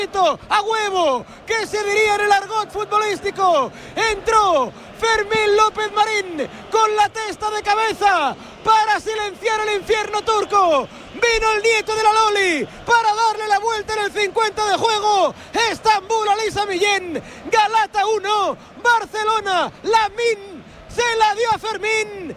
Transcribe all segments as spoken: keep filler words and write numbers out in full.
a huevo, que se diría en el argot futbolístico. Entró Fermín López Marín con la testa de cabeza para silenciar el infierno turco. Vino el nieto de la Loli para darle la vuelta en el cincuenta de juego. Estambul Alisa Millén, Galata uno, Barcelona, Lamine se la dio a Fermín.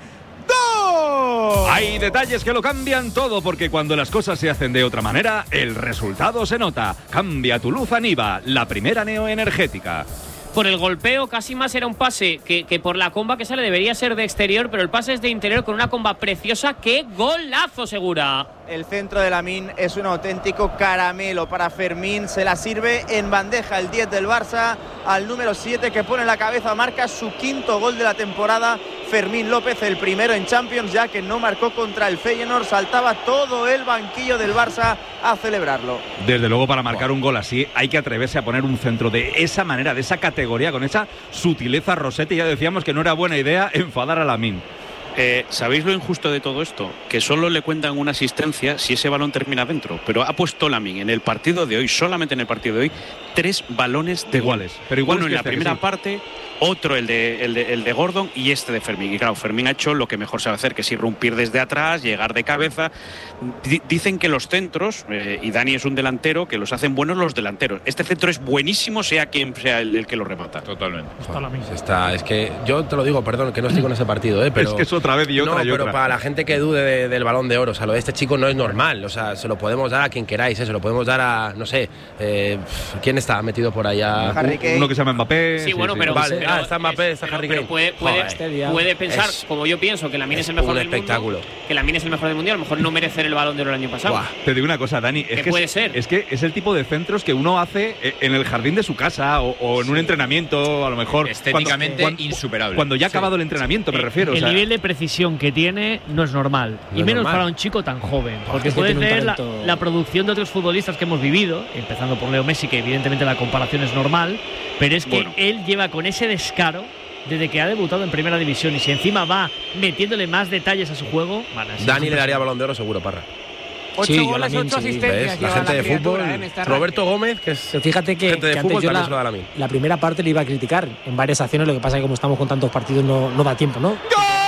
¡Gol! Hay detalles que lo cambian todo, porque cuando las cosas se hacen de otra manera, el resultado se nota. Cambia tu luz Aniva, la primera neoenergética. Por el golpeo, casi más era un pase que, que por la comba que sale debería ser de exterior, pero el pase es de interior con una comba preciosa. ¡Qué golazo, Segura! El centro de Lamine es un auténtico caramelo para Fermín. Se la sirve en bandeja el diez del Barça al número siete, que pone la cabeza, marca su quinto gol de la temporada. Fermín López, el primero en Champions, ya que no marcó contra el Feyenoord. Saltaba todo el banquillo del Barça a celebrarlo. Desde luego, para marcar un gol así hay que atreverse a poner un centro de esa manera, de esa categoría, con esa sutileza. Rossetti, ya decíamos que no era buena idea enfadar a Lamine. Eh, ¿Sabéis lo injusto de todo esto? Que solo le cuentan una asistencia si ese balón termina dentro. Pero ha puesto Lamine en el partido de hoy, solamente en el partido de hoy, tres balones de iguales. Gol. Pero igual uno en la este, primera sí. parte, otro el de, el, de, el de Gordon y este de Fermín. Y claro, Fermín ha hecho lo que mejor sabe hacer, que es irrumpir desde atrás, llegar de cabeza. D- dicen que los centros, eh, y Dani es un delantero, que los hacen buenos los delanteros. Este centro es buenísimo, sea quien sea el, el que lo remata. Totalmente. Está, está, es que yo te lo digo, perdón, que no estoy con ese partido, ¿eh? Pero es que es otra vez y otra no, y pero otra. Para la gente que dude de, del Balón de Oro, o sea, lo de este chico no es normal, o sea, se lo podemos dar a quien queráis, ¿eh? Se lo podemos dar a, no sé, eh, ¿quién está metido por allá? Harry Kane. Uno que se llama Mbappé. Sí, bueno, pero, Vale, pero, ah, está Mbappé, está pero, Harry pero Kane. puede, puede, Joder, puede pensar, es, como yo pienso, que Lamine es el es mejor un del espectáculo. mundo, que Lamine es el mejor del mundo, a lo mejor no merecer el Balón de Oro el año pasado. Buah. Te digo una cosa, Dani, es ¿Qué que puede es, ser? es que es el tipo de centros que uno hace en el jardín de su casa o, o en sí. un entrenamiento, a lo mejor estéticamente cuando, insuperable. Cuando ya ha sí. acabado el entrenamiento, me el, refiero. El o sea, nivel de precisión que tiene no es normal, no y es menos normal. para un chico tan joven, porque es que puedes tiene un ver la, talento... la producción de otros futbolistas que hemos vivido, empezando por Leo Messi, que evidentemente la comparación es normal, pero es que bueno. él lleva con ese descaro desde que ha debutado en Primera División, y si encima va metiéndole más detalles a su juego, bueno, Dani le daría Balón de Oro seguro, Parra. Ocho sí, goles, Lamine, ocho sí. asistencias. La gente la de fútbol, en este Roberto Gómez, que es Pero fíjate que, gente de que fútbol, antes yo también se lo da la, a Lamine. la primera parte le iba a criticar en varias acciones, lo que pasa es que como estamos con tantos partidos no, no da tiempo, ¿no? ¡Gol!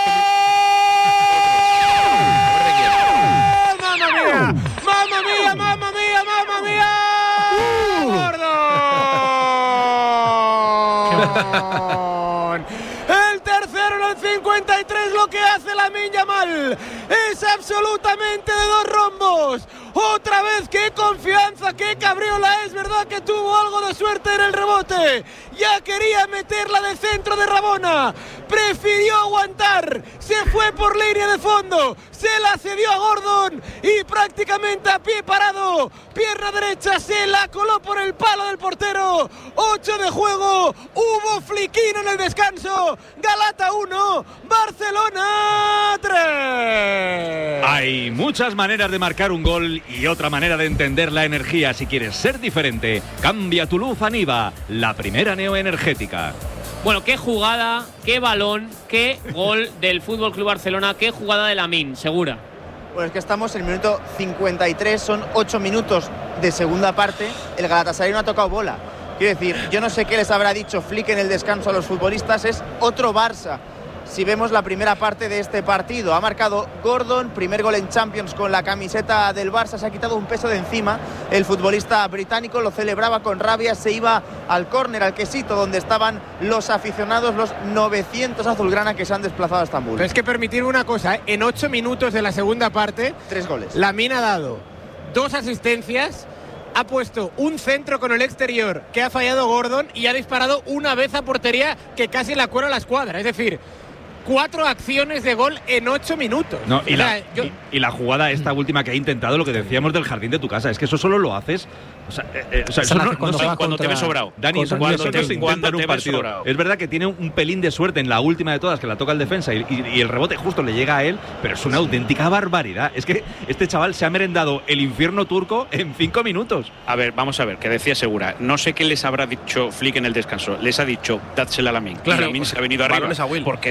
¡Mamma mía! ¡Mamma mía! ¡Mamma mía! ¡Mamma mía! ¡Gordon! El tercero en el cincuenta y tres, lo que hace Lamine Yamal es absolutamente de dos rombos. Otra vez, qué confianza, qué cabriola. Es verdad que tuvo algo de suerte en el rebote. Ya quería meterla de centro de Rabona. Prefirió aguantar. Se fue por línea de fondo. Se la cedió a Gordon. Y prácticamente a pie parado, pierna derecha, se la coló por el palo del portero. ocho de juego. Hubo fliquín en el descanso. Galata uno, Barcelona tres. Hay muchas maneras de marcar un gol y otra manera de entender la energía. Si quieres ser diferente, cambia tu luz Aniva, la primera neoenergética. Bueno, qué jugada, qué balón, qué gol del F C Barcelona, qué jugada de Lamine, Segura. Pues es que estamos en el minuto cincuenta y tres, son ocho minutos de segunda parte. El Galatasaray no ha tocado bola. Quiero decir, yo no sé qué les habrá dicho Flick en el descanso a los futbolistas, es otro Barça. Si vemos la primera parte de este partido, ha marcado Gordon, primer gol en Champions con la camiseta del Barça, se ha quitado un peso de encima. El futbolista británico lo celebraba con rabia, se iba al córner, al quesito, donde estaban los aficionados, los novecientos azulgrana que se han desplazado a Estambul. Pero es que permitirme una cosa, ¿eh? En ocho minutos de la segunda parte, tres goles. Lamine ha dado dos asistencias, ha puesto un centro con el exterior que ha fallado Gordon y ha disparado una vez a portería que casi la cuela a la escuadra. Es decir, cuatro acciones de gol en ocho minutos. No, y, o sea, la, yo... y, y la jugada esta última que ha intentado, lo que decíamos del jardín de tu casa, es que eso solo lo haces. O sea, eh, eh, o sea eso no, no cuando, sé, cuando contra, te ves sobrado. Dani, eso, cuando eso te, no se intenta en un partido. Sobrado. Es verdad que tiene un pelín de suerte en la última de todas, que la toca el defensa y, y, y el rebote justo le llega a él, pero es una auténtica barbaridad. Es que este chaval se ha merendado el infierno turco en cinco minutos. A ver, vamos a ver, que decía Segura. No sé qué les habrá dicho Flick en el descanso. Les ha dicho, dádsela a Lamine. Claro, Lamine se ha venido arriba. A Will. Porque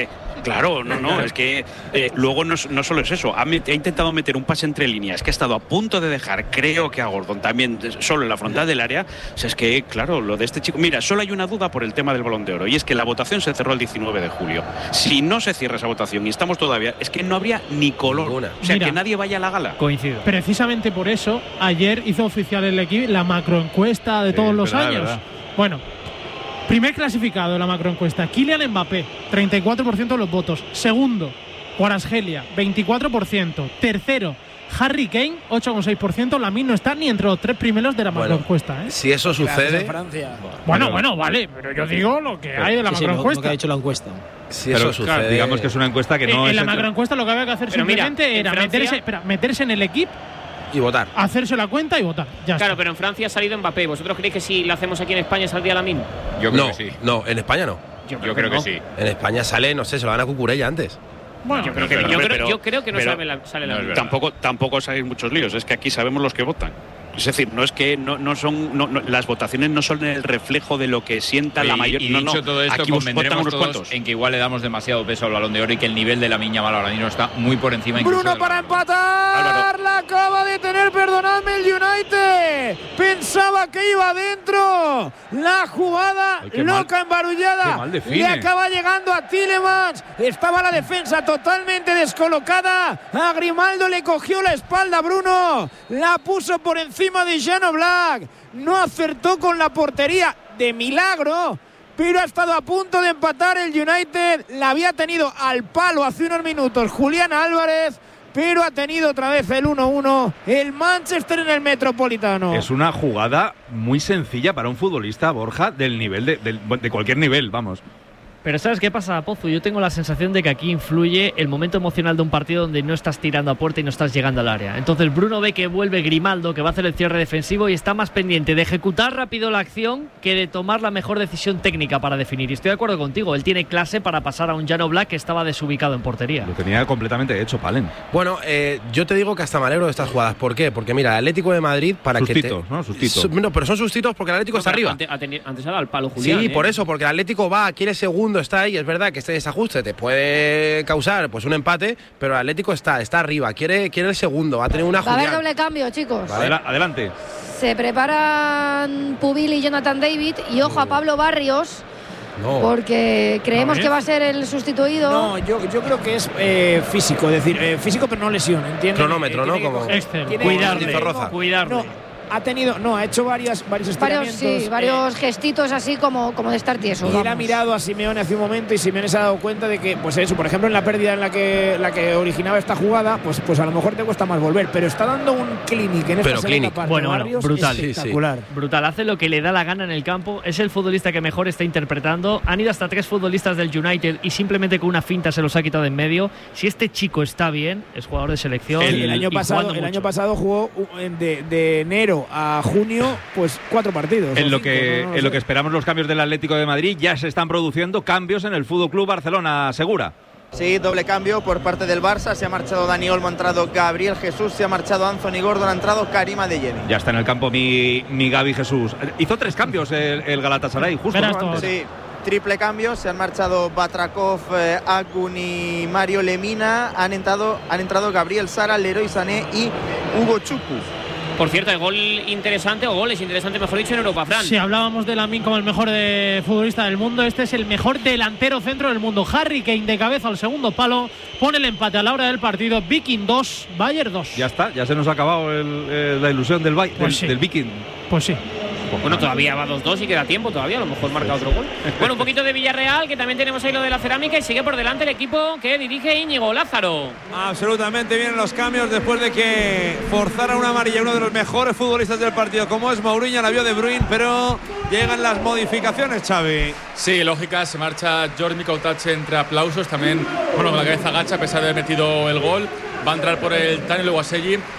Claro, no, no, es que eh, luego no, no solo es eso, ha, met, ha intentado meter un pase entre líneas, que ha estado a punto de dejar, creo que a Gordon también, solo en la frontal del área. O sea, es que, claro, lo de este chico. Mira, solo hay una duda por el tema del Balón de Oro, y es que la votación se cerró el diecinueve de julio. Si no se cierra esa votación y estamos todavía, es que no habría ni color. Ninguna. O sea, Mira, que nadie vaya a la gala. Coincido. Precisamente por eso, ayer hizo oficial el equipo la macroencuesta de todos sí, los verdad, años. Verdad. Bueno. Primer clasificado en la macroencuesta, Kylian Mbappé, treinta y cuatro por ciento de los votos. Segundo, Kvaratskhelia, veinticuatro por ciento. Tercero, Harry Kane, ocho coma seis por ciento. Lamine no está ni entre los tres primeros de la bueno, macroencuesta. ¿eh? Si eso sucede… Bueno, bueno, vale, pero yo digo lo que hay de la sí, macroencuesta. Sí, lo, lo que ha hecho la encuesta. Si pero, eso sucede… Claro, digamos que es una encuesta que no en, es… En la macroencuesta lo que había que hacer pero simplemente mira, era Francia, meterse, espera, meterse en el equipo y votar. Hacerse la cuenta y votar. Ya claro, está. Pero en Francia ha salido Mbappé. ¿Vosotros creéis que si lo hacemos aquí en España saldría Lamine? Yo creo no, que sí. No, en España no. Yo creo, yo que, creo no. que sí. En España sale, no sé, se lo van a Cucurella antes. Bueno, yo creo que, yo creo, pero, yo creo que no pero, sale la, sale la no, tampoco, tampoco salen muchos líos. Es que aquí sabemos los que votan. Es decir, no es que no, no son no, no, las votaciones no son el reflejo de lo que sienta y, la mayoría. Y no, dicho no, todo esto, convendremos todos cuantos. En que igual le damos demasiado peso al Balón de Oro y que el nivel de Lamine Yamal ahora mismo está muy por encima. Bruno para empatar. Álvaro. La acaba de tener, perdonadme, el United. Pensaba que iba adentro. La jugada Ay, loca, mal, embarullada. Le acaba llegando a Tielemans. Estaba la defensa totalmente descolocada. A Grimaldo le cogió la espalda, Bruno. La puso por encima de Jan Oblak, no acertó con la portería de milagro, pero ha estado a punto de empatar el United. La había tenido al palo hace unos minutos Julián Álvarez, pero ha tenido otra vez el uno uno el Manchester en el Metropolitano. Es una jugada muy sencilla para un futbolista, Borja, del nivel de, de, de cualquier nivel, vamos. Pero ¿sabes qué pasa, Pozu? Yo tengo la sensación de que aquí influye el momento emocional de un partido donde no estás tirando a puerta y no estás llegando al área. Entonces Bruno ve que vuelve Grimaldo, que va a hacer el cierre defensivo y está más pendiente de ejecutar rápido la acción que de tomar la mejor decisión técnica para definir. Y estoy de acuerdo contigo, él tiene clase para pasar a un Jan Oblak que estaba desubicado en portería. Lo tenía completamente hecho, Palen. Bueno, eh, yo te digo que hasta me alegro de estas jugadas. ¿Por qué? Porque mira, el Atlético de Madrid para sustitos, que te… ¿no? Sustitos. No, pero son sustitos porque el Atlético no, está arriba. Antes, antes era al palo Julián. Sí, ¿eh? por eso, porque el Atlético va, quiere segundo, está ahí, es verdad que este desajuste te puede causar pues un empate, pero el Atlético está, está arriba, quiere, quiere el segundo, va a tener una jugada. Va a haber doble cambio, chicos. Vale. Adelante. Se preparan Pubil y Jonathan David y ojo a Pablo Barrios. No. Porque creemos que va a ser el sustituido. No, yo, yo creo que es eh, físico, es decir, eh, físico pero no lesión, ¿entiendes? Cronómetro, eh, ¿no? Como cuidarle, cuidarle. No, ha tenido, no, ha hecho varias, varios estiramientos. Varios, sí, varios eh, gestitos así como, como de estar tieso. Y él ha mirado a Simeone hace un momento y Simeone se ha dado cuenta de que, pues eso, por ejemplo, en la pérdida en la que, la que originaba esta jugada, pues, pues a lo mejor te cuesta más volver, pero está dando un clinic en esta pero segunda clinic. parte. Bueno, bueno, brutal. Espectacular. Sí, sí. Brutal, hace lo que le da la gana en el campo, es el futbolista que mejor está interpretando. Han ido hasta tres futbolistas del United y simplemente con una finta se los ha quitado en medio. Si este chico está bien, es jugador de selección. El, el año pasado, el año pasado jugó de, de enero a junio pues cuatro partidos. En lo, cinco, que, no, no en sé. lo que esperamos los cambios del Atlético de Madrid, ya se están produciendo cambios en el Fútbol Club Barcelona, Segura. Sí, doble cambio por parte del Barça. Se ha marchado Dani Olmo, ha entrado Gabriel Jesús, se ha marchado Anthony Gordon, ha entrado Karim Adeyemi. Ya está en el campo mi, mi Gaby Jesús. Hizo tres cambios el, el Galatasaray, justo ¿no? antes. Sí, triple cambio. Se han marchado Batrakov, eh, Agun y Mario Lemina. Han entrado, han entrado Gabriel Sara, Leroy Sané y Hugo Chuku. Por cierto, el gol interesante, o goles interesantes, mejor dicho, en Europa, Fran. Si hablábamos de Lamine como el mejor de futbolista del mundo, este es el mejor delantero centro del mundo. Harry Kane de cabeza al segundo palo, pone el empate a la hora del partido. Viking dos, Bayern dos. Ya está, ya se nos ha acabado el, eh, la ilusión del, pues del, sí. del Viking. Pues sí. Bueno, todavía va dos dos y queda tiempo todavía, a lo mejor marca otro gol. Bueno, un poquito de Villarreal, que también tenemos ahí lo de la cerámica, y sigue por delante el equipo que dirige Íñigo Lázaro. Absolutamente bien los cambios después de que forzara una amarilla uno de los mejores futbolistas del partido, como es Mourinho, la vio De Bruyne, pero llegan las modificaciones, Xavi. Sí, lógica, se marcha George Mikautach entre aplausos, también, bueno, con la cabeza gacha a pesar de haber metido el gol. Va a entrar por el Tani Luasegui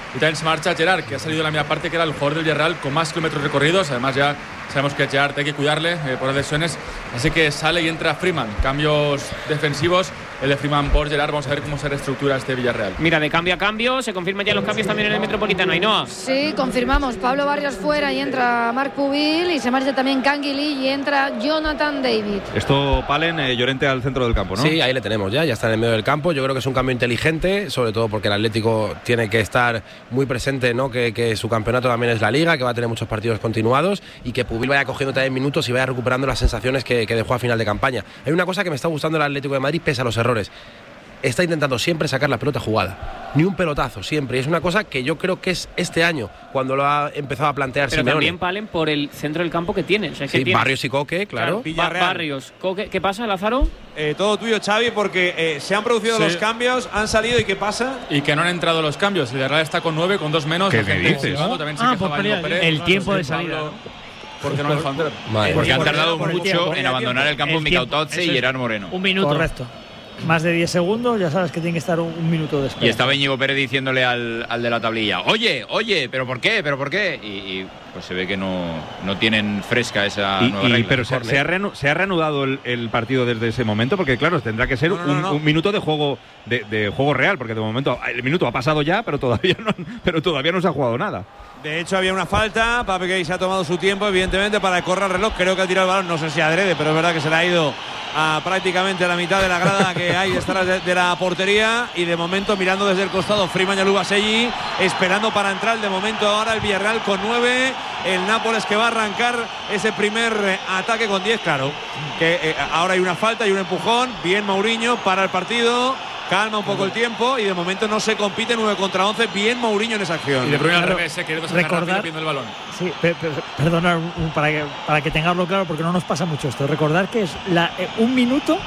Y también se marcha Gerard, que ha salido en la media parte, que era el jugador del Villarreal con más kilómetros recorridos. Además, ya sabemos que Gerard hay que cuidarle eh, por las lesiones. Así que sale y entra Freeman. Cambios defensivos. El de Freeman por Gerard. Vamos a ver cómo se reestructura este Villarreal. Mira, de cambio a cambio, se confirman ya los cambios también en el Metropolitano. Ainhoa. Sí, confirmamos. Pablo Barrios fuera y entra Marc Pubil. Y se marcha también Canguilí y entra Jonathan David. Esto, Palen, eh, Llorente al centro del campo, ¿no? Sí, ahí le tenemos ya. Ya está en el medio del campo. Yo creo que es un cambio inteligente, sobre todo porque el Atlético tiene que estar muy presente, ¿no? Que, que su campeonato también es la Liga, que va a tener muchos partidos continuados y que Pubil vaya cogiendo también minutos y vaya recuperando las sensaciones que, que dejó a final de campaña. Hay una cosa que me está gustando el Atlético de Madrid pese a los errores. Está intentando siempre sacar la pelota jugada, ni un pelotazo, siempre. Y es una cosa que yo creo que es este año cuando lo ha empezado a plantear Pero Simeone. también, Palen, por el centro del campo que tiene. O sea, sí, que Barrios y Coque, claro. claro ba Barrios, Coque. ¿Qué pasa, Lázaro? Eh, todo tuyo, Xavi, porque eh, se han producido sí. los cambios, han salido y ¿qué pasa? Y que no han entrado los cambios. El Villarreal está con nueve, con dos menos. ¿Qué me dices? ¿No? También se ah, quejaba pues Pérez. El No, tiempo no de sé, salida. Pablo, ¿por qué no lo dejan entrar? Porque han Por tardado el- por el mucho tiempo. en abandonar el campo El Mikau tiempo, Totze eso y es. Gerard Moreno. Un minuto. Correcto. Más de diez segundos, ya sabes que tiene que estar un, un minuto después. Y estaba Íñigo Pérez diciéndole al, al de la tablilla, oye, oye, ¿pero por qué? ¿Pero por qué? Y, y pues se ve que no, no tienen fresca esa Y, nueva y- regla. pero se, se ha reanu- se ha reanudado el, el partido desde ese momento, porque claro, tendrá que ser No, no, no, un, no. un minuto de juego de, de juego real, porque de momento el minuto ha pasado ya, pero todavía no, pero todavía no se ha jugado nada. De hecho, había una falta. Pape Gay se ha tomado su tiempo, evidentemente, para correr el reloj. Creo que ha tirado el balón, no sé si adrede, pero es verdad que se le ha ido a prácticamente a la mitad de la grada que hay detrás de, de la portería. Y de momento, mirando desde el costado, Freeman y Alubaselli, esperando para entrar. De momento, ahora el Villarreal con nueve. El Nápoles que va a arrancar ese primer eh, ataque con diez, claro. Que eh, ahora hay una falta y un empujón. Bien Mourinho para el partido. Calma un poco el tiempo y de momento no se compite nueve contra once. Bien Mourinho en esa acción. Y de Bruyne al Claro, revés, eh, queriendo sacar recordar- rápido viendo el balón. Sí, pe- pe- perdonad, un- un- para que, para que tengarlo claro, porque no nos pasa mucho esto. Recordar que es la, eh, un minuto,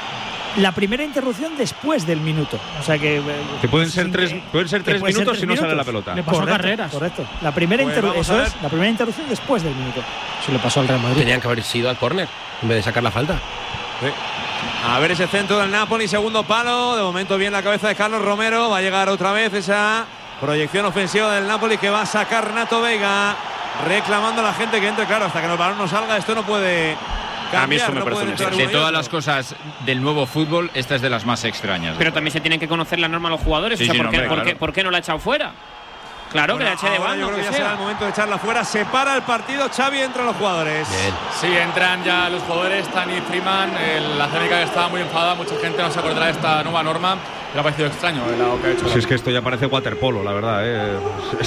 la primera interrupción después del minuto. O sea que. eh, Que pueden ser sin tres, que- pueden ser que tres puede ser minutos tres si no sale la minutos. pelota. Le pasó a Correcto, Carreras. Correcto. La primera, Pues interru- vamos a eso ver. es, la primera interrupción después del minuto. Se le pasó al Real Madrid. Tenían que haber sido al córner en vez de sacar la falta. Sí. A ver ese centro del Napoli, segundo palo. De momento bien la cabeza de Carlos Romero. Va a llegar otra vez esa proyección ofensiva del Napoli que va a sacar Nato Veiga. Reclamando a la gente que entre. Claro, hasta que el balón no salga, esto no puede cambiar. A mí eso me no parece pueden un entrar De uno y todas otro. las cosas del nuevo fútbol, esta es de las más extrañas. Pero también se tienen que conocer la norma a los jugadores. Sí, o sea, sí, ¿por, no, qué, hombre, por, qué, claro. por qué no la ha echado fuera? Claro, Bueno, que la eche de ahora banda, yo creo que que ya sea. será el momento de echarla fuera. Se para el partido. Xavi entra los jugadores. Bien. Sí, entran ya los jugadores, Tani, Freeman, el- la cénica que estaba muy enfadada, mucha gente no se acordará de esta nueva norma. Le ha parecido extraño eh, lo que ha hecho. Si es que esto ya parece waterpolo, la verdad. ¿eh?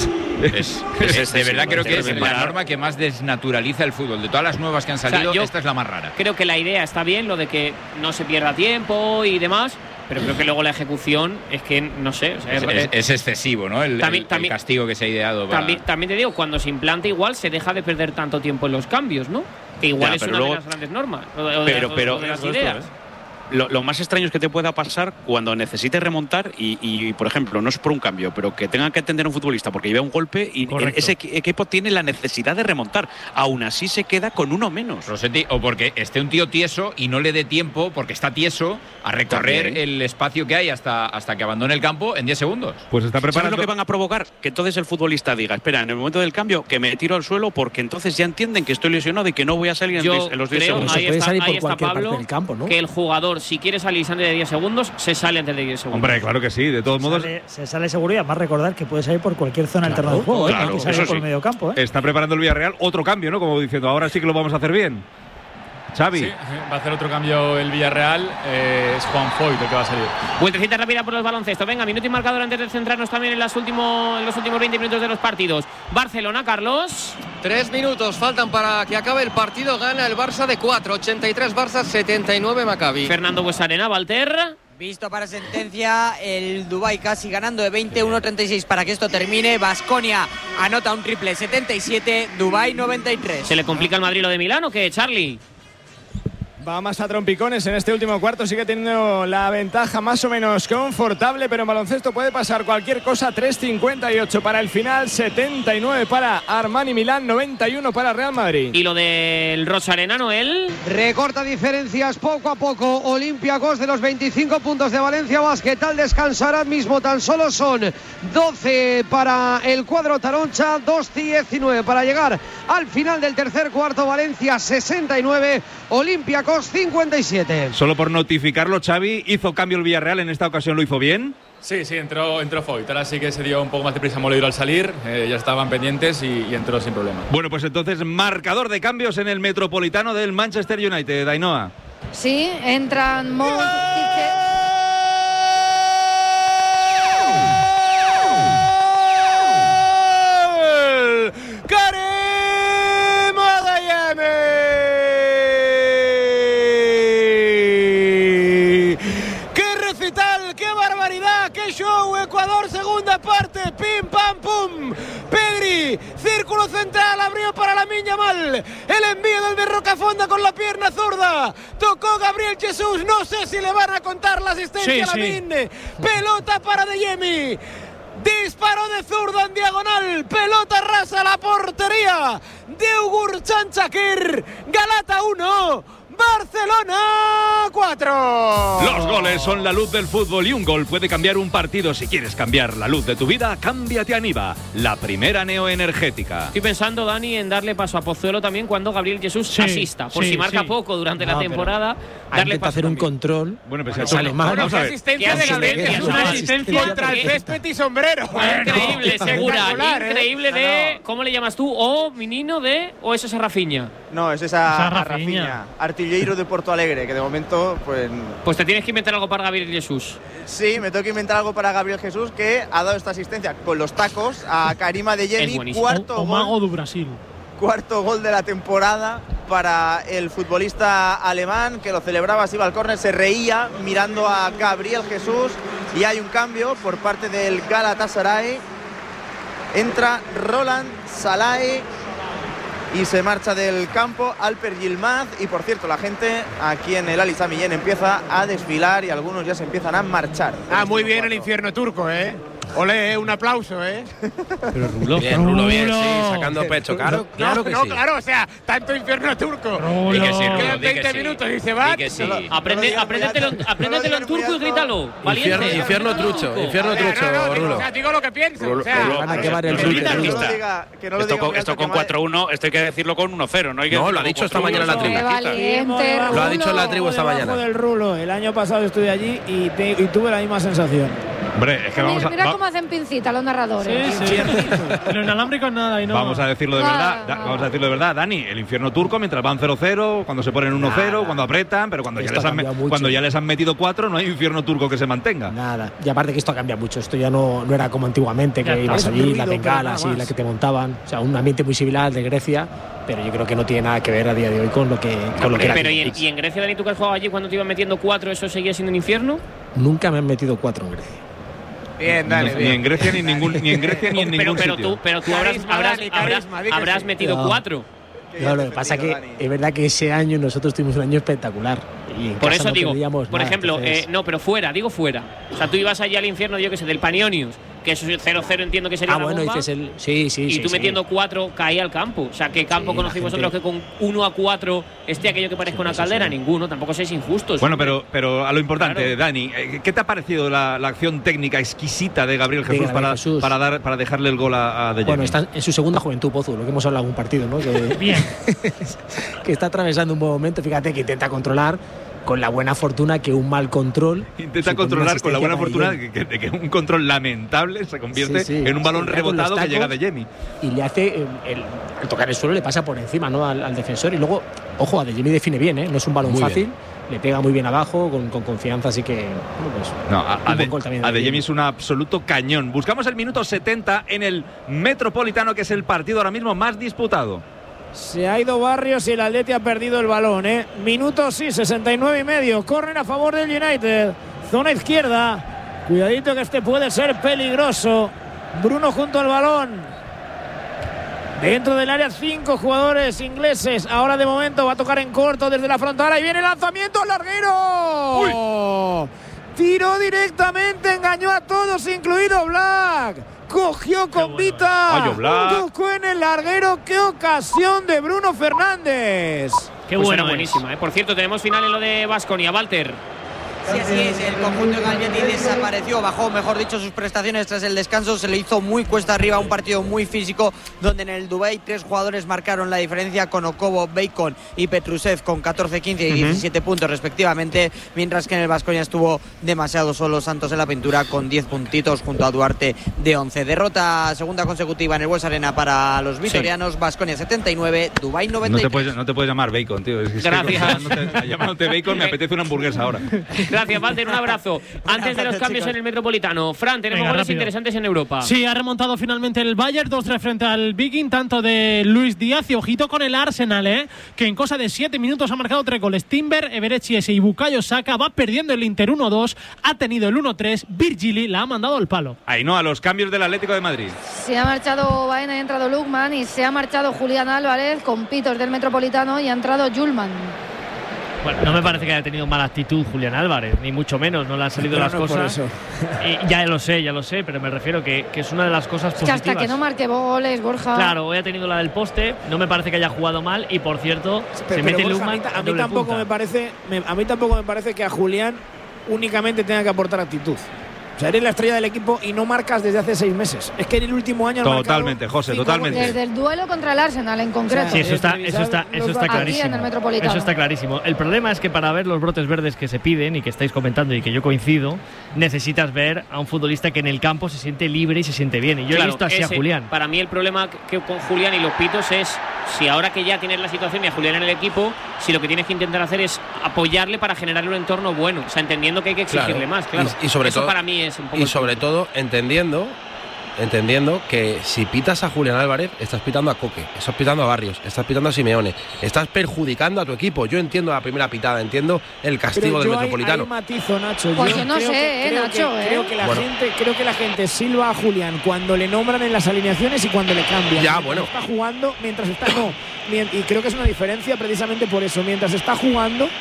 Es, es- de verdad creo que es la norma que más desnaturaliza el fútbol. De todas las nuevas que han O sea, salido, yo esta es la más rara. Creo que la idea está bien, lo de que no se pierda tiempo y demás, pero creo que luego la ejecución es que, no sé. O sea, Es, es- es excesivo, ¿no? El, También- el- el también- castigo que se ha ideado. Para… También, también te digo, cuando se implanta igual se deja de perder tanto tiempo en los cambios, ¿no? Que igual Ya, es pero una luego- de las grandes normas. o de- o de Pero- las- pero- o de las Esto, ideas. Lo, lo más extraño es que te pueda pasar cuando necesites remontar y, y, por ejemplo, no es por un cambio, pero que tenga que atender a un futbolista porque lleva un golpe y Correcto. ese equi- equipo tiene la necesidad de remontar. Aún así se queda con uno menos. Rossetti, o porque esté un tío tieso y no le dé tiempo, porque está tieso, a recorrer También. el espacio que hay hasta, hasta que abandone el campo en diez segundos. Pues está ¿Sabes preparando. lo que van a provocar? Que entonces el futbolista diga, espera, en el momento del cambio, que me tiro al suelo porque entonces ya entienden que estoy lesionado y que no voy a salir en, Yo diez- en los diez creo, segundos. ahí puede está, salir por ahí está cualquier parte Pablo, del campo, ¿no? que el jugador, si quiere salir antes de diez segundos, se sale antes de diez segundos. Hombre, claro que sí. De todos modos, Sale- se sale seguro y además recordar que puede salir por cualquier zona Claro, alterna del juego, ¿eh? claro, No hay que salir eso por sí. el medio campo, ¿eh? está preparando el Villarreal otro cambio, ¿no? Como diciendo, ahora sí que lo vamos a hacer bien. Xavi. Sí, va a hacer otro cambio el Villarreal. eh, es Juan Foyt el que va a salir. Vueltecita rápida por los baloncestos. Venga, minuto y marcador antes de centrarnos también en, las último, en los últimos veinte minutos de los partidos. Barcelona, Carlos. Tres minutos faltan para que acabe el partido. Gana el Barça de cuatro. ochenta y tres Barça, setenta y nueve Maccabi. Fernando Buesarena, Valter. Visto para sentencia, el Dubái casi ganando de veintiuno treinta y seis para que esto termine. Baskonia anota un triple setenta y siete, Dubái noventa y tres. ¿Se le complica al Madrid lo de Milán o qué, Charlie? va más a trompicones en este último cuarto, sigue teniendo la ventaja más o menos confortable, pero en baloncesto puede pasar cualquier cosa. Tres cincuenta y ocho para el final, setenta y nueve para Armani Milán, noventa y uno para Real Madrid. ¿Y lo del Rosarena, Noel? Recorta diferencias poco a poco Olympiacos de los veinticinco puntos de Valencia Basket al descanso ahora mismo. Tan solo son doce para el cuadro Taroncha, dos diecinueve para llegar al final del tercer cuarto. Valencia sesenta y nueve, Olympiacos cincuenta y siete. Solo por notificarlo, Xavi, ¿hizo cambio el Villarreal? ¿En esta ocasión lo hizo bien? Sí, sí, entró, entró Foyt. Ahora sí que se dio un poco más de prisa Moleiro al salir, eh, ya estaban pendientes y, y entró sin problema. Bueno, pues entonces marcador de cambios en el Metropolitano del Manchester United, Ainhoa. Sí, entran Mount y Ecuador, segunda parte, pim pam pum. Pedri, círculo central, abrió para Lamine Yamal. El envío del de Rocafonda con la pierna zurda. Tocó Gabriel Jesús, no sé si le van a contar la asistencia sí, a Lamine. Sí. Pelota para Deyemi. Disparo de zurda en diagonal. Pelota rasa a la portería de Ugur Chanchakir. Galata uno. Barcelona cuatro. Los goles son la luz del fútbol y un gol puede cambiar un partido. Si quieres cambiar la luz de tu vida, cámbiate a Niva, la primera neoenergética. Estoy pensando, Dani, en darle paso a Pozuelo también cuando Gabriel Jesús sí, asista. Por sí, si marca sí. poco durante no, la temporada, darle paso hacer también. un control. Bueno, pues bueno, sale mal. Bueno, ¿qué asistencia de Gabriel Jesús? Una asistencia contra el césped y sombrero. Increíble, segura. ¿eh? Increíble de… No. ¿Cómo le llamas tú? ¿O Minino de… o es esa Rafinha? No, es esa, esa Rafinha. Artillero de Porto Alegre, que de momento, pues… Pues te tienes que inventar algo para Gabriel Jesús. Sí, me tengo que inventar algo para Gabriel Jesús, que ha dado esta asistencia con los tacos a Karima Deyemi. Cuarto o, o gol, mago do Brasil. Cuarto gol de la temporada para el futbolista alemán, que lo celebraba, se iba al córner, se reía mirando a Gabriel Jesús. Y hay un cambio por parte del Galatasaray. Entra Roland Salai y se marcha del campo Alper Yilmaz. Y por cierto, la gente aquí en el Ali Sami Yen empieza a desfilar y algunos ya se empiezan a marchar. Ah, muy bien el infierno turco, ¿eh? Olé, un aplauso, ¿eh? Pero Rulo, bien, Rulo, bien, sí, sacando pecho, claro, claro no, que no, sí. claro, o sea, tanto infierno turco. Rulo. Y que sí, Rulo, quedan veinte minutos y se va. Sí. Aprende, no apréndetelo, apréndetelo en turco y grítalo. Valiente. Infierno, infierno trucho, infierno trucho, no, no, Rulo. O sea, digo lo que pienso. Rulo, o sea, Rulo, van a quemar el Rulo. Esto con, esto con cuatro uno, esto hay que decirlo con uno cero, ¿no? Hay que no, lo ha dicho esta mañana en la tribu. Lo ha dicho en la tribu esta mañana. del Rulo. El año pasado estuve allí y, te, y tuve la misma sensación. Hombre, es que vamos a… Mira va, cómo hacen pincita los narradores. Sí, sí. Pero inalámbricos nada y no… Vamos a decirlo de verdad, da, vamos a decirlo de verdad, Dani. El infierno turco, mientras van cero cero, cuando se ponen uno cero, cuando apretan, pero cuando ya, les han, cuando ya les han metido cuatro, no hay infierno turco que se mantenga. Nada. Y aparte que esto ha cambiado mucho. Esto ya no, no era como antiguamente, que ya, ibas allí, la bengala, así, la que te montaban. O sea, un ambiente muy similar al de Grecia, pero yo creo que no tiene nada que ver a día de hoy con lo que, con lo que era. Pero ¿y en, ¿y en Grecia, Dani, tú que has jugado allí, cuando te iban metiendo cuatro, eso seguía siendo un infierno? Nunca me han metido cuatro en Grecia. Bien, dale, no, bien. Ni en Grecia ni en ningún, ni en Grecia ni en pero, ningún pero sitio. Tú, pero tú habrás, carisma, habrás, Dani, habrás, carisma, habrás sí. metido no. cuatro. No, lo que pasa es que Dani. Es verdad que ese año nosotros tuvimos un año espectacular. Y en por casa eso no digo, por nada, ejemplo, entonces… eh, no, pero fuera, digo fuera. O sea, tú ibas allí al infierno, yo que sé, del Panionios, que eso es cero cero, entiendo que sería ah, una bueno, bomba, dices el… Sí, sí, y sí. tú sí. metiendo cuatro caía al campo. O sea, ¿qué campo sí, conocéis gente… vosotros que con uno a cuatro esté aquello que parezca sí, una caldera? Sí. Ninguno, tampoco seáis injustos. Bueno, pero, pero a lo importante, claro. Dani, ¿qué te ha parecido la, la acción técnica exquisita de Gabriel Jesús, de Gabriel para, Jesús. Para, dar, para dejarle el gol a, a Deyemi? Bueno, está en su segunda juventud, Pozu, lo que hemos hablado en un partido, ¿no? Que, Bien. que está atravesando un buen momento, fíjate que intenta controlar, con la buena fortuna que un mal control… Intenta controlar con la buena fortuna de que, que, que un control lamentable se convierte sí, sí. en un balón sí, rebotado que llega de Deyemi. Y le hace… El, el, el tocar el suelo le pasa por encima, ¿no? al, al defensor. Y luego, ojo, a Deyemi define bien, ¿eh? No es un balón muy fácil. Bien. Le pega muy bien abajo, con, con confianza, así que… Bueno, pues, no, a, a, de, a Deyemi es un absoluto cañón. Buscamos el minuto setenta en el Metropolitano, que es el partido ahora mismo más disputado. Se ha ido Barrios y el Atleti ha perdido el balón, ¿eh? Minuto, sí, sesenta y nueve y medio. Corren a favor del United. Zona izquierda. Cuidadito que este puede ser peligroso. Bruno junto al balón. Dentro del área, cinco jugadores ingleses. Ahora de momento va a tocar en corto desde la frontal. Ahí viene el lanzamiento, larguero. Uy. Tiró directamente, engañó a todos, incluido Black. Cogió con Vita. Tocó en el larguero. ¡Qué ocasión de Bruno Fernández! Qué pues buena, buenísima. ¿eh? Por cierto, tenemos final en lo de Baskonia, Walter. Sí, así es, el conjunto de Galbiati desapareció, bajó, mejor dicho, sus prestaciones tras el descanso, se le hizo muy cuesta arriba, un partido muy físico, donde en el Dubái tres jugadores marcaron la diferencia con Okobo, Bacon y Petrusev con catorce, quince y diecisiete uh-huh. puntos respectivamente, mientras que en el Baskonia estuvo demasiado solo Santos en la pintura con diez puntitos junto a Duarte de once. Derrota segunda consecutiva en el Bues Arena para los vitorianos, Baskonia setenta y nueve, Dubái noventa y tres. No te puedes, no te puedes llamar Bacon, tío. Es Gracias. Que, llamándote Bacon me apetece una hamburguesa ahora. Gracias, Walter, un abrazo. Antes de los cambios en el Metropolitano, Fran, tenemos Venga, goles rápido. interesantes en Europa. Sí, ha remontado finalmente el Bayern, dos tres frente al Viking, tanto de Luis Díaz y ojito con el Arsenal, ¿eh? que en cosa de siete minutos ha marcado tres goles. Timber, Eberechiese y Bukayo Saka, va perdiendo el Inter uno dos, ha tenido el uno tres, Virgili la ha mandado al palo. Ahí no, a los cambios del Atlético de Madrid. Se ha marchado Baena y ha entrado Lukman, y se ha marchado Julián Álvarez con pitos del Metropolitano y ha entrado Julman. Bueno, no me parece que haya tenido mala actitud Julián Álvarez, ni mucho menos, no le han salido pero las no cosas. Y ya lo sé, ya lo sé, pero me refiero que, que es una de las cosas Es que positivas. hasta que no marque goles, Borja. Claro, hoy ha tenido la del poste, no me parece que haya jugado mal y por cierto, Pero, se mete pero, Lukman. Borja, a mí, a mí tampoco punta. me parece, me, a mí tampoco me parece que a Julián únicamente tenga que aportar actitud. O sea, eres la estrella del equipo y no marcas desde hace seis meses. Es que en el último año Totalmente, José, totalmente. Desde el duelo contra el Arsenal en concreto. Sí, eso está, eso está, eso está clarísimo. Aquí en el Metropolitano. Eso está clarísimo. El problema es que para ver los brotes verdes que se piden y que estáis comentando y que yo coincido, necesitas ver a un futbolista que en el campo se siente libre y se siente bien. Y yo Claro, he visto así ese, a Julián. Para mí el problema que con Julián y los pitos es si ahora que ya tienes la situación y a Julián en el equipo, si lo que tienes que intentar hacer es apoyarle para generarle un entorno bueno, o sea, entendiendo que hay que exigirle Claro. más, claro. Y, y sobre Eso todo, para mí es un poco y sobre todo entendiendo entendiendo que si pitas a Julián Álvarez estás pitando a Coque, estás pitando a Barrios, estás pitando a Simeone, estás perjudicando a tu equipo. Yo entiendo la primera pitada, entiendo el castigo Pero del yo Metropolitano. Ahí, ahí matizo, Nacho. Pues yo, yo no creo sé, que, eh, creo Nacho, que, eh. creo que la Bueno. gente, creo que la gente silba a Julián cuando le nombran en las alineaciones y cuando le cambian. Ya, mientras bueno. está jugando, mientras está no. Mien- y creo que es una diferencia precisamente por eso. Mientras está jugando,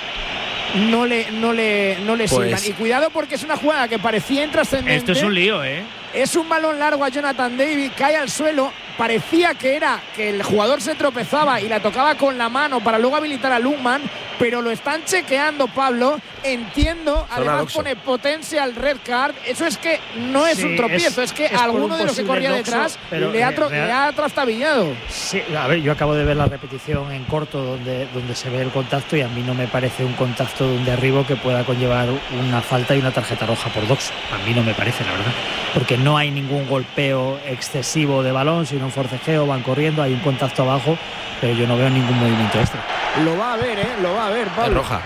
no le, no le, no le Pues- silban. Y cuidado porque es una jugada que parecía intrascendente. Esto es un lío, ¿eh? Es un balón largo a Jonathan David, cae al suelo. Parecía que era que el jugador se tropezaba y la tocaba con la mano para luego habilitar a Lukman, pero lo están chequeando, Pablo. Entiendo, además doxo. pone potencial red card. Eso es que no es Sí, un tropiezo, es- es, que es por alguno un de los que posible corría doxo, detrás pero le ha, tro- real- le ha trastabillado. Sí, a ver, yo acabo de ver la repetición en corto donde, donde se ve el contacto y a mí no me parece un contacto de un derribo que pueda conllevar una falta y una tarjeta roja por doxo. A mí no me parece, la verdad. Porque no hay ningún golpeo excesivo de balón, sino un forcejeo, van corriendo, hay un contacto abajo, pero yo no veo ningún movimiento extra. Lo va a ver, ¿eh? Lo va a ver, Pablo. roja.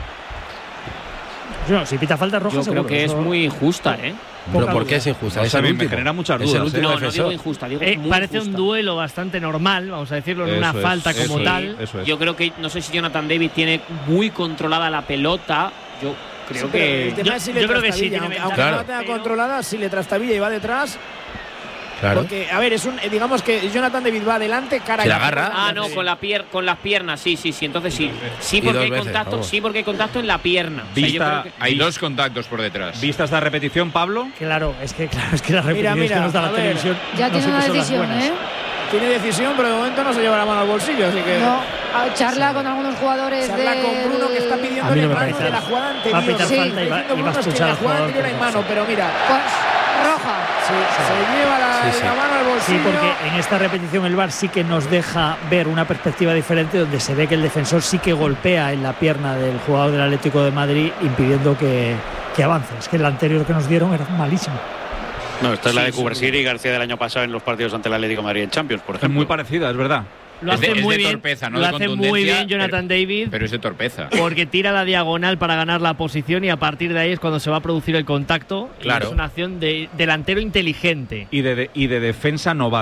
No, si pita falta roja, Yo seguro, creo que eso- es muy injusta, ¿eh? Pero Poca ¿por duda. qué es injusta? O Es sea, el me último. genera muchas Es el dudas, último No, no defensor. digo injusta, digo Eh, muy parece injusta. un duelo bastante normal, vamos a decirlo, en una Eso es, falta eso como es, tal. eso es. Yo creo que, no sé si Jonathan David tiene muy controlada la pelota. Yo creo Sí, pero que. el tema yo- es si le yo creo que sí, trastabilla, tiene aunque, ventaja. aunque Claro. no la tenga Pero- controlada, si le trastabilla y va detrás. Claro. Porque, a ver, es un, eh, digamos que Jonathan David va adelante, cara Se y la agarra. Ah, no, con, la pier con las piernas, sí, sí, sí. Entonces sí. Sí, Y porque dos hay veces, contacto, vamos. sí, porque hay contacto en la pierna. O sea, yo Vista- creo que- Hay dos contactos por detrás. ¿Vista esta repetición, Pablo? Claro, es que, claro, es que la repetición mira, que nos da a la ver, televisión Ya no tiene siempre una son las decisión, buenas. ¿eh? Tiene decisión, pero de momento no se lleva la mano al bolsillo, así que. No, a- charla con algunos jugadores Charla del... con Bruno, que está A mí pidiéndole no me mano parece. de la jugada Va a anterior. pitar Sí, falta y va- está y va a diciendo Bruno es que escuchar en la al jugada jugador anterior hay por mano, defensa. pero mira, Pues roja. sí, se lleva la, Sí, sí. la mano al bolsillo. Sí, porque en esta repetición el V A R sí que nos deja ver una perspectiva diferente donde se ve que el defensor sí que golpea en la pierna del jugador del Atlético de Madrid impidiendo que, que avance. Es que el anterior que nos dieron era malísimo. No, esta es la Sí, de sí, Cubarsiri y García del año pasado en los partidos ante el Atlético de Madrid en Champions, por Es ejemplo. muy parecida, es verdad. Lo Es de- hace es muy de bien, torpeza, no lo de hace muy contundencia, bien Jonathan pero- David. Pero es de torpeza. Porque tira la diagonal para ganar la posición y a partir de ahí es cuando se va a producir el contacto. Y Claro. es una acción de delantero inteligente. Y de, de- y de defensa novato.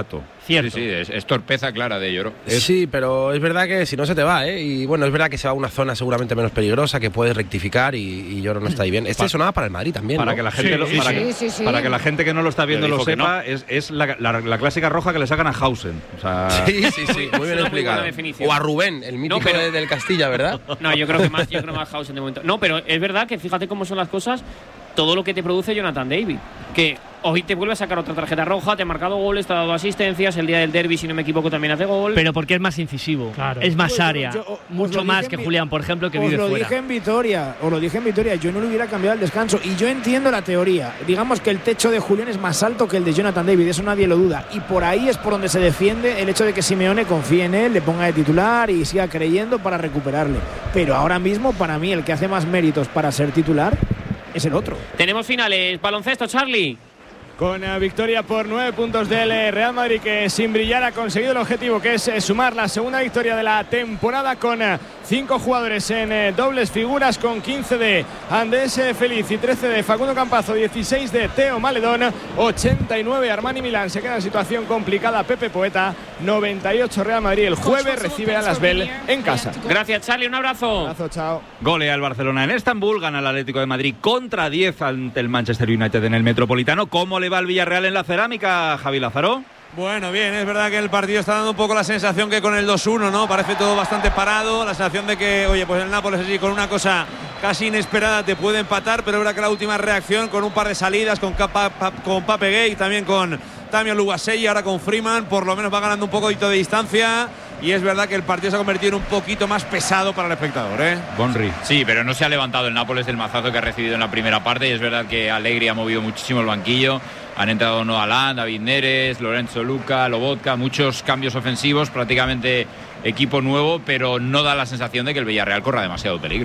Cierto. Sí, sí, es, es torpeza clara de Lloro. Sí, pero es verdad que si no se te va, ¿eh? Y bueno, es verdad que se va a una zona seguramente menos peligrosa, que puedes rectificar y, y Lloro no está ahí bien. Este pa sonaba para el Madrid también, Para ¿no? que la gente sí, lo, sí, para, sí, que, sí, sí. para que la gente que no lo está viendo lo sepa, no. es, es la, la, la clásica roja que le sacan a Hausen. O sea, sí, sí, sí, muy bien explicado. O a Rubén, el mítico No, pero- de- del Castilla, ¿verdad? No, yo creo que más, yo creo más Hausen de momento. No, pero es verdad que fíjate cómo son las cosas, todo lo que te produce Jonathan David. Que hoy te vuelve a sacar otra tarjeta roja, te ha marcado goles, te ha dado asistencias, el día del derbi, si no me equivoco, también hace gol. Pero porque es más incisivo, Claro. es más Pues yo- área, yo- os mucho lo más dije que en vi- Julián, por ejemplo, que Os vive lo fuera. dije en Vitoria, os lo dije en Vitoria, yo no le hubiera cambiado el descanso y yo entiendo la teoría. Digamos que el techo de Julián es más alto que el de Jonathan David, eso nadie lo duda. Y por ahí es por donde se defiende el hecho de que Simeone confíe en él, le ponga de titular y siga creyendo para recuperarle. Pero ahora mismo, para mí, el que hace más méritos para ser titular es el otro. Tenemos finales, baloncesto, Charlie. Con eh, victoria por nueve puntos del eh, Real Madrid, que sin brillar ha conseguido el objetivo, que es eh, sumar la segunda victoria de la temporada, con eh, cinco jugadores en eh, dobles figuras, con quince de Andrés eh, Feliz y trece de Facundo Campazo, dieciséis de Teo Maledón, ochenta y nueve Armani Milán. Se queda en situación complicada Pepe Poeta, noventa y ocho Real Madrid. El jueves recibe a Las Bell en casa. Gracias, Charlie, un abrazo. Un abrazo, chao. golea el Barcelona en Estambul, gana el Atlético de Madrid contra diez ante el Manchester United en el Metropolitano. ¿Cómo le va al Villarreal en la cerámica, Javi Lázaro? Bueno, bien, es verdad que el partido está dando un poco la sensación que con el dos uno, ¿no? Parece todo bastante parado, la sensación de que, oye, pues el Nápoles así con una cosa casi inesperada te puede empatar, pero es verdad que la última reacción con un par de salidas, con, Capa, pa, con Pape Gay, también con Tamio Lugasei, ahora con Freeman, por lo menos va ganando un poquito de distancia. Y es verdad que el partido se ha convertido en un poquito más pesado para el espectador, ¿eh? Bonri. Sí, pero no se ha levantado el Nápoles del mazazo que ha recibido en la primera parte. Y es verdad que Allegri ha movido muchísimo el banquillo. Han entrado Noah Lang, David Neres, Lorenzo Luca, Lobotka, muchos cambios ofensivos, prácticamente equipo nuevo, pero no da la sensación de que el Villarreal corra demasiado peligro.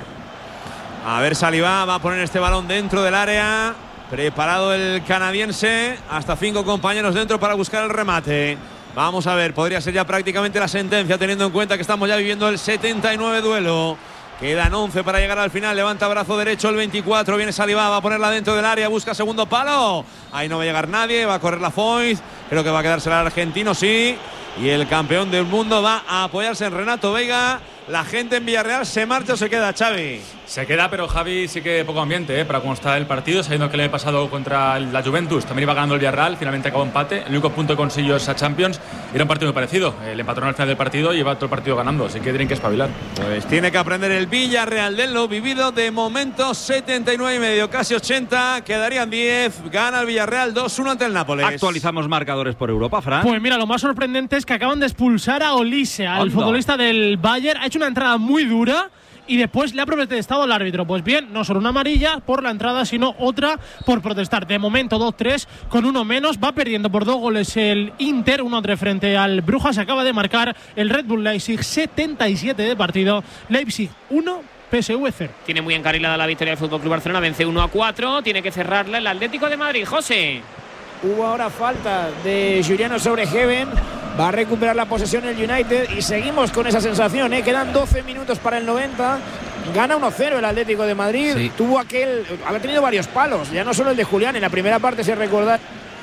A ver, Saliba va a poner este balón dentro del área. Preparado el canadiense. Hasta cinco compañeros dentro para buscar el remate. Vamos a ver, podría ser ya prácticamente la sentencia, teniendo en cuenta que estamos ya viviendo el setenta y nueve duelo. Quedan once para llegar al final. Levanta brazo derecho el veinticuatro. Viene Saliba, va a ponerla dentro del área. Busca segundo palo. Ahí no va a llegar nadie. Va a correr la Foyt. Creo que va a quedarse el argentino, sí. Y el campeón del mundo va a apoyarse en Renato Veiga. La gente en Villarreal se marcha o se queda, Xavi. Se queda, pero Javi sí que poco ambiente, ¿eh? Para cómo está el partido, sabiendo que le he pasado contra la Juventus. También iba ganando el Villarreal, finalmente acabó empate. El único punto que consiguió esa Champions. Era un partido muy parecido. El empataron al final del partido y lleva todo el partido ganando, así que tienen que espabilar. Pues tiene que aprender el Villarreal de lo vivido. De momento setenta y nueve y medio, casi ochenta. Quedarían diez. Gana el Villarreal dos uno ante el Nápoles. Actualizamos marcadores por Europa, Fran. Pues mira, lo más sorprendente es que acaban de expulsar a Olise, al Anda. futbolista del Bayern. Ha hecho una entrada muy dura y después le ha protestado al árbitro. Pues bien, no solo una amarilla por la entrada, sino otra por protestar. De momento dos tres con uno menos. Va perdiendo por dos goles el Inter, uno tres frente al Brujas. Acaba de marcar el Red Bull Leipzig, setenta y siete de partido. Leipzig uno, P S V cero. Tiene muy encarrilada la victoria del Fútbol Club Barcelona, vence uno a cuatro. Tiene que cerrarla el Atlético de Madrid. José. Hubo ahora falta de Juliano sobre Heaven. Va a recuperar la posesión el United y seguimos con esa sensación, ¿eh? Quedan doce minutos para el noventa. Gana uno cero el Atlético de Madrid. Sí. Tuvo aquel, ha tenido varios palos, ya no solo el de Julián. En la primera parte se recuerda.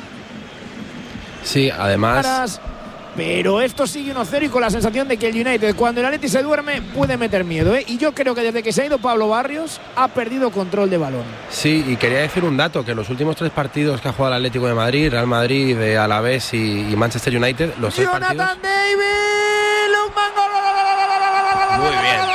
Sí, además. Pero esto sigue uno cero y con la sensación de que el United, cuando el Atleti se duerme, puede meter miedo, ¿eh? Y yo creo que desde que se ha ido Pablo Barrios, ha perdido control de balón. Sí, y quería decir un dato, que los últimos tres partidos que ha jugado el Atlético de Madrid, Real Madrid, de Alavés y, y Manchester United, los tres partidos. Jonathan David, Lukman, gol, gol, gol, gol, gol, gol, gol, Muy bien.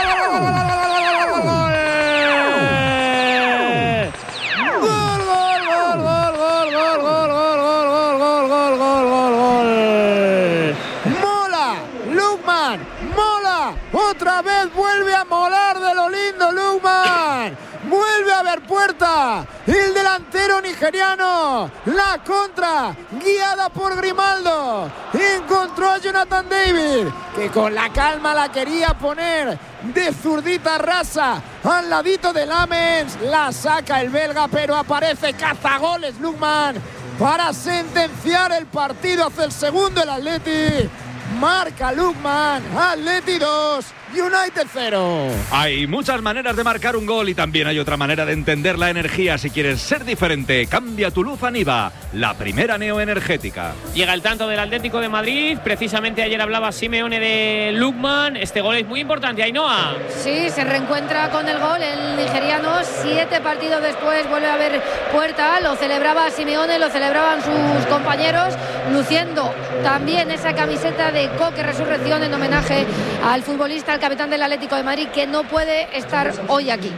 Otra vez vuelve a molar de lo lindo Lukman. Vuelve a ver puerta el delantero nigeriano. La contra, guiada por Grimaldo. Encontró a Jonathan David, que con la calma la quería poner de zurdita rasa al ladito de Lamens. La saca el belga, pero aparece cazagoles Lukman para sentenciar el partido. Hace el segundo el Atleti. Marca Lukman, Atleti dos, United cero. Hay muchas maneras de marcar un gol y también hay otra manera de entender la energía. Si quieres ser diferente, cambia tu luz a Niva, la primera neoenergética. Llega el tanto del Atlético de Madrid. Precisamente ayer hablaba Simeone de Lookman. Este gol es muy importante, Ainhoa. Sí, se reencuentra con el gol el nigeriano. Siete partidos después vuelve a haber puerta. Lo celebraba Simeone, lo celebraban sus compañeros, luciendo también esa camiseta de Coque Resurrección en homenaje al futbolista, al capitán del Atlético de Madrid, que no puede estar hoy aquí.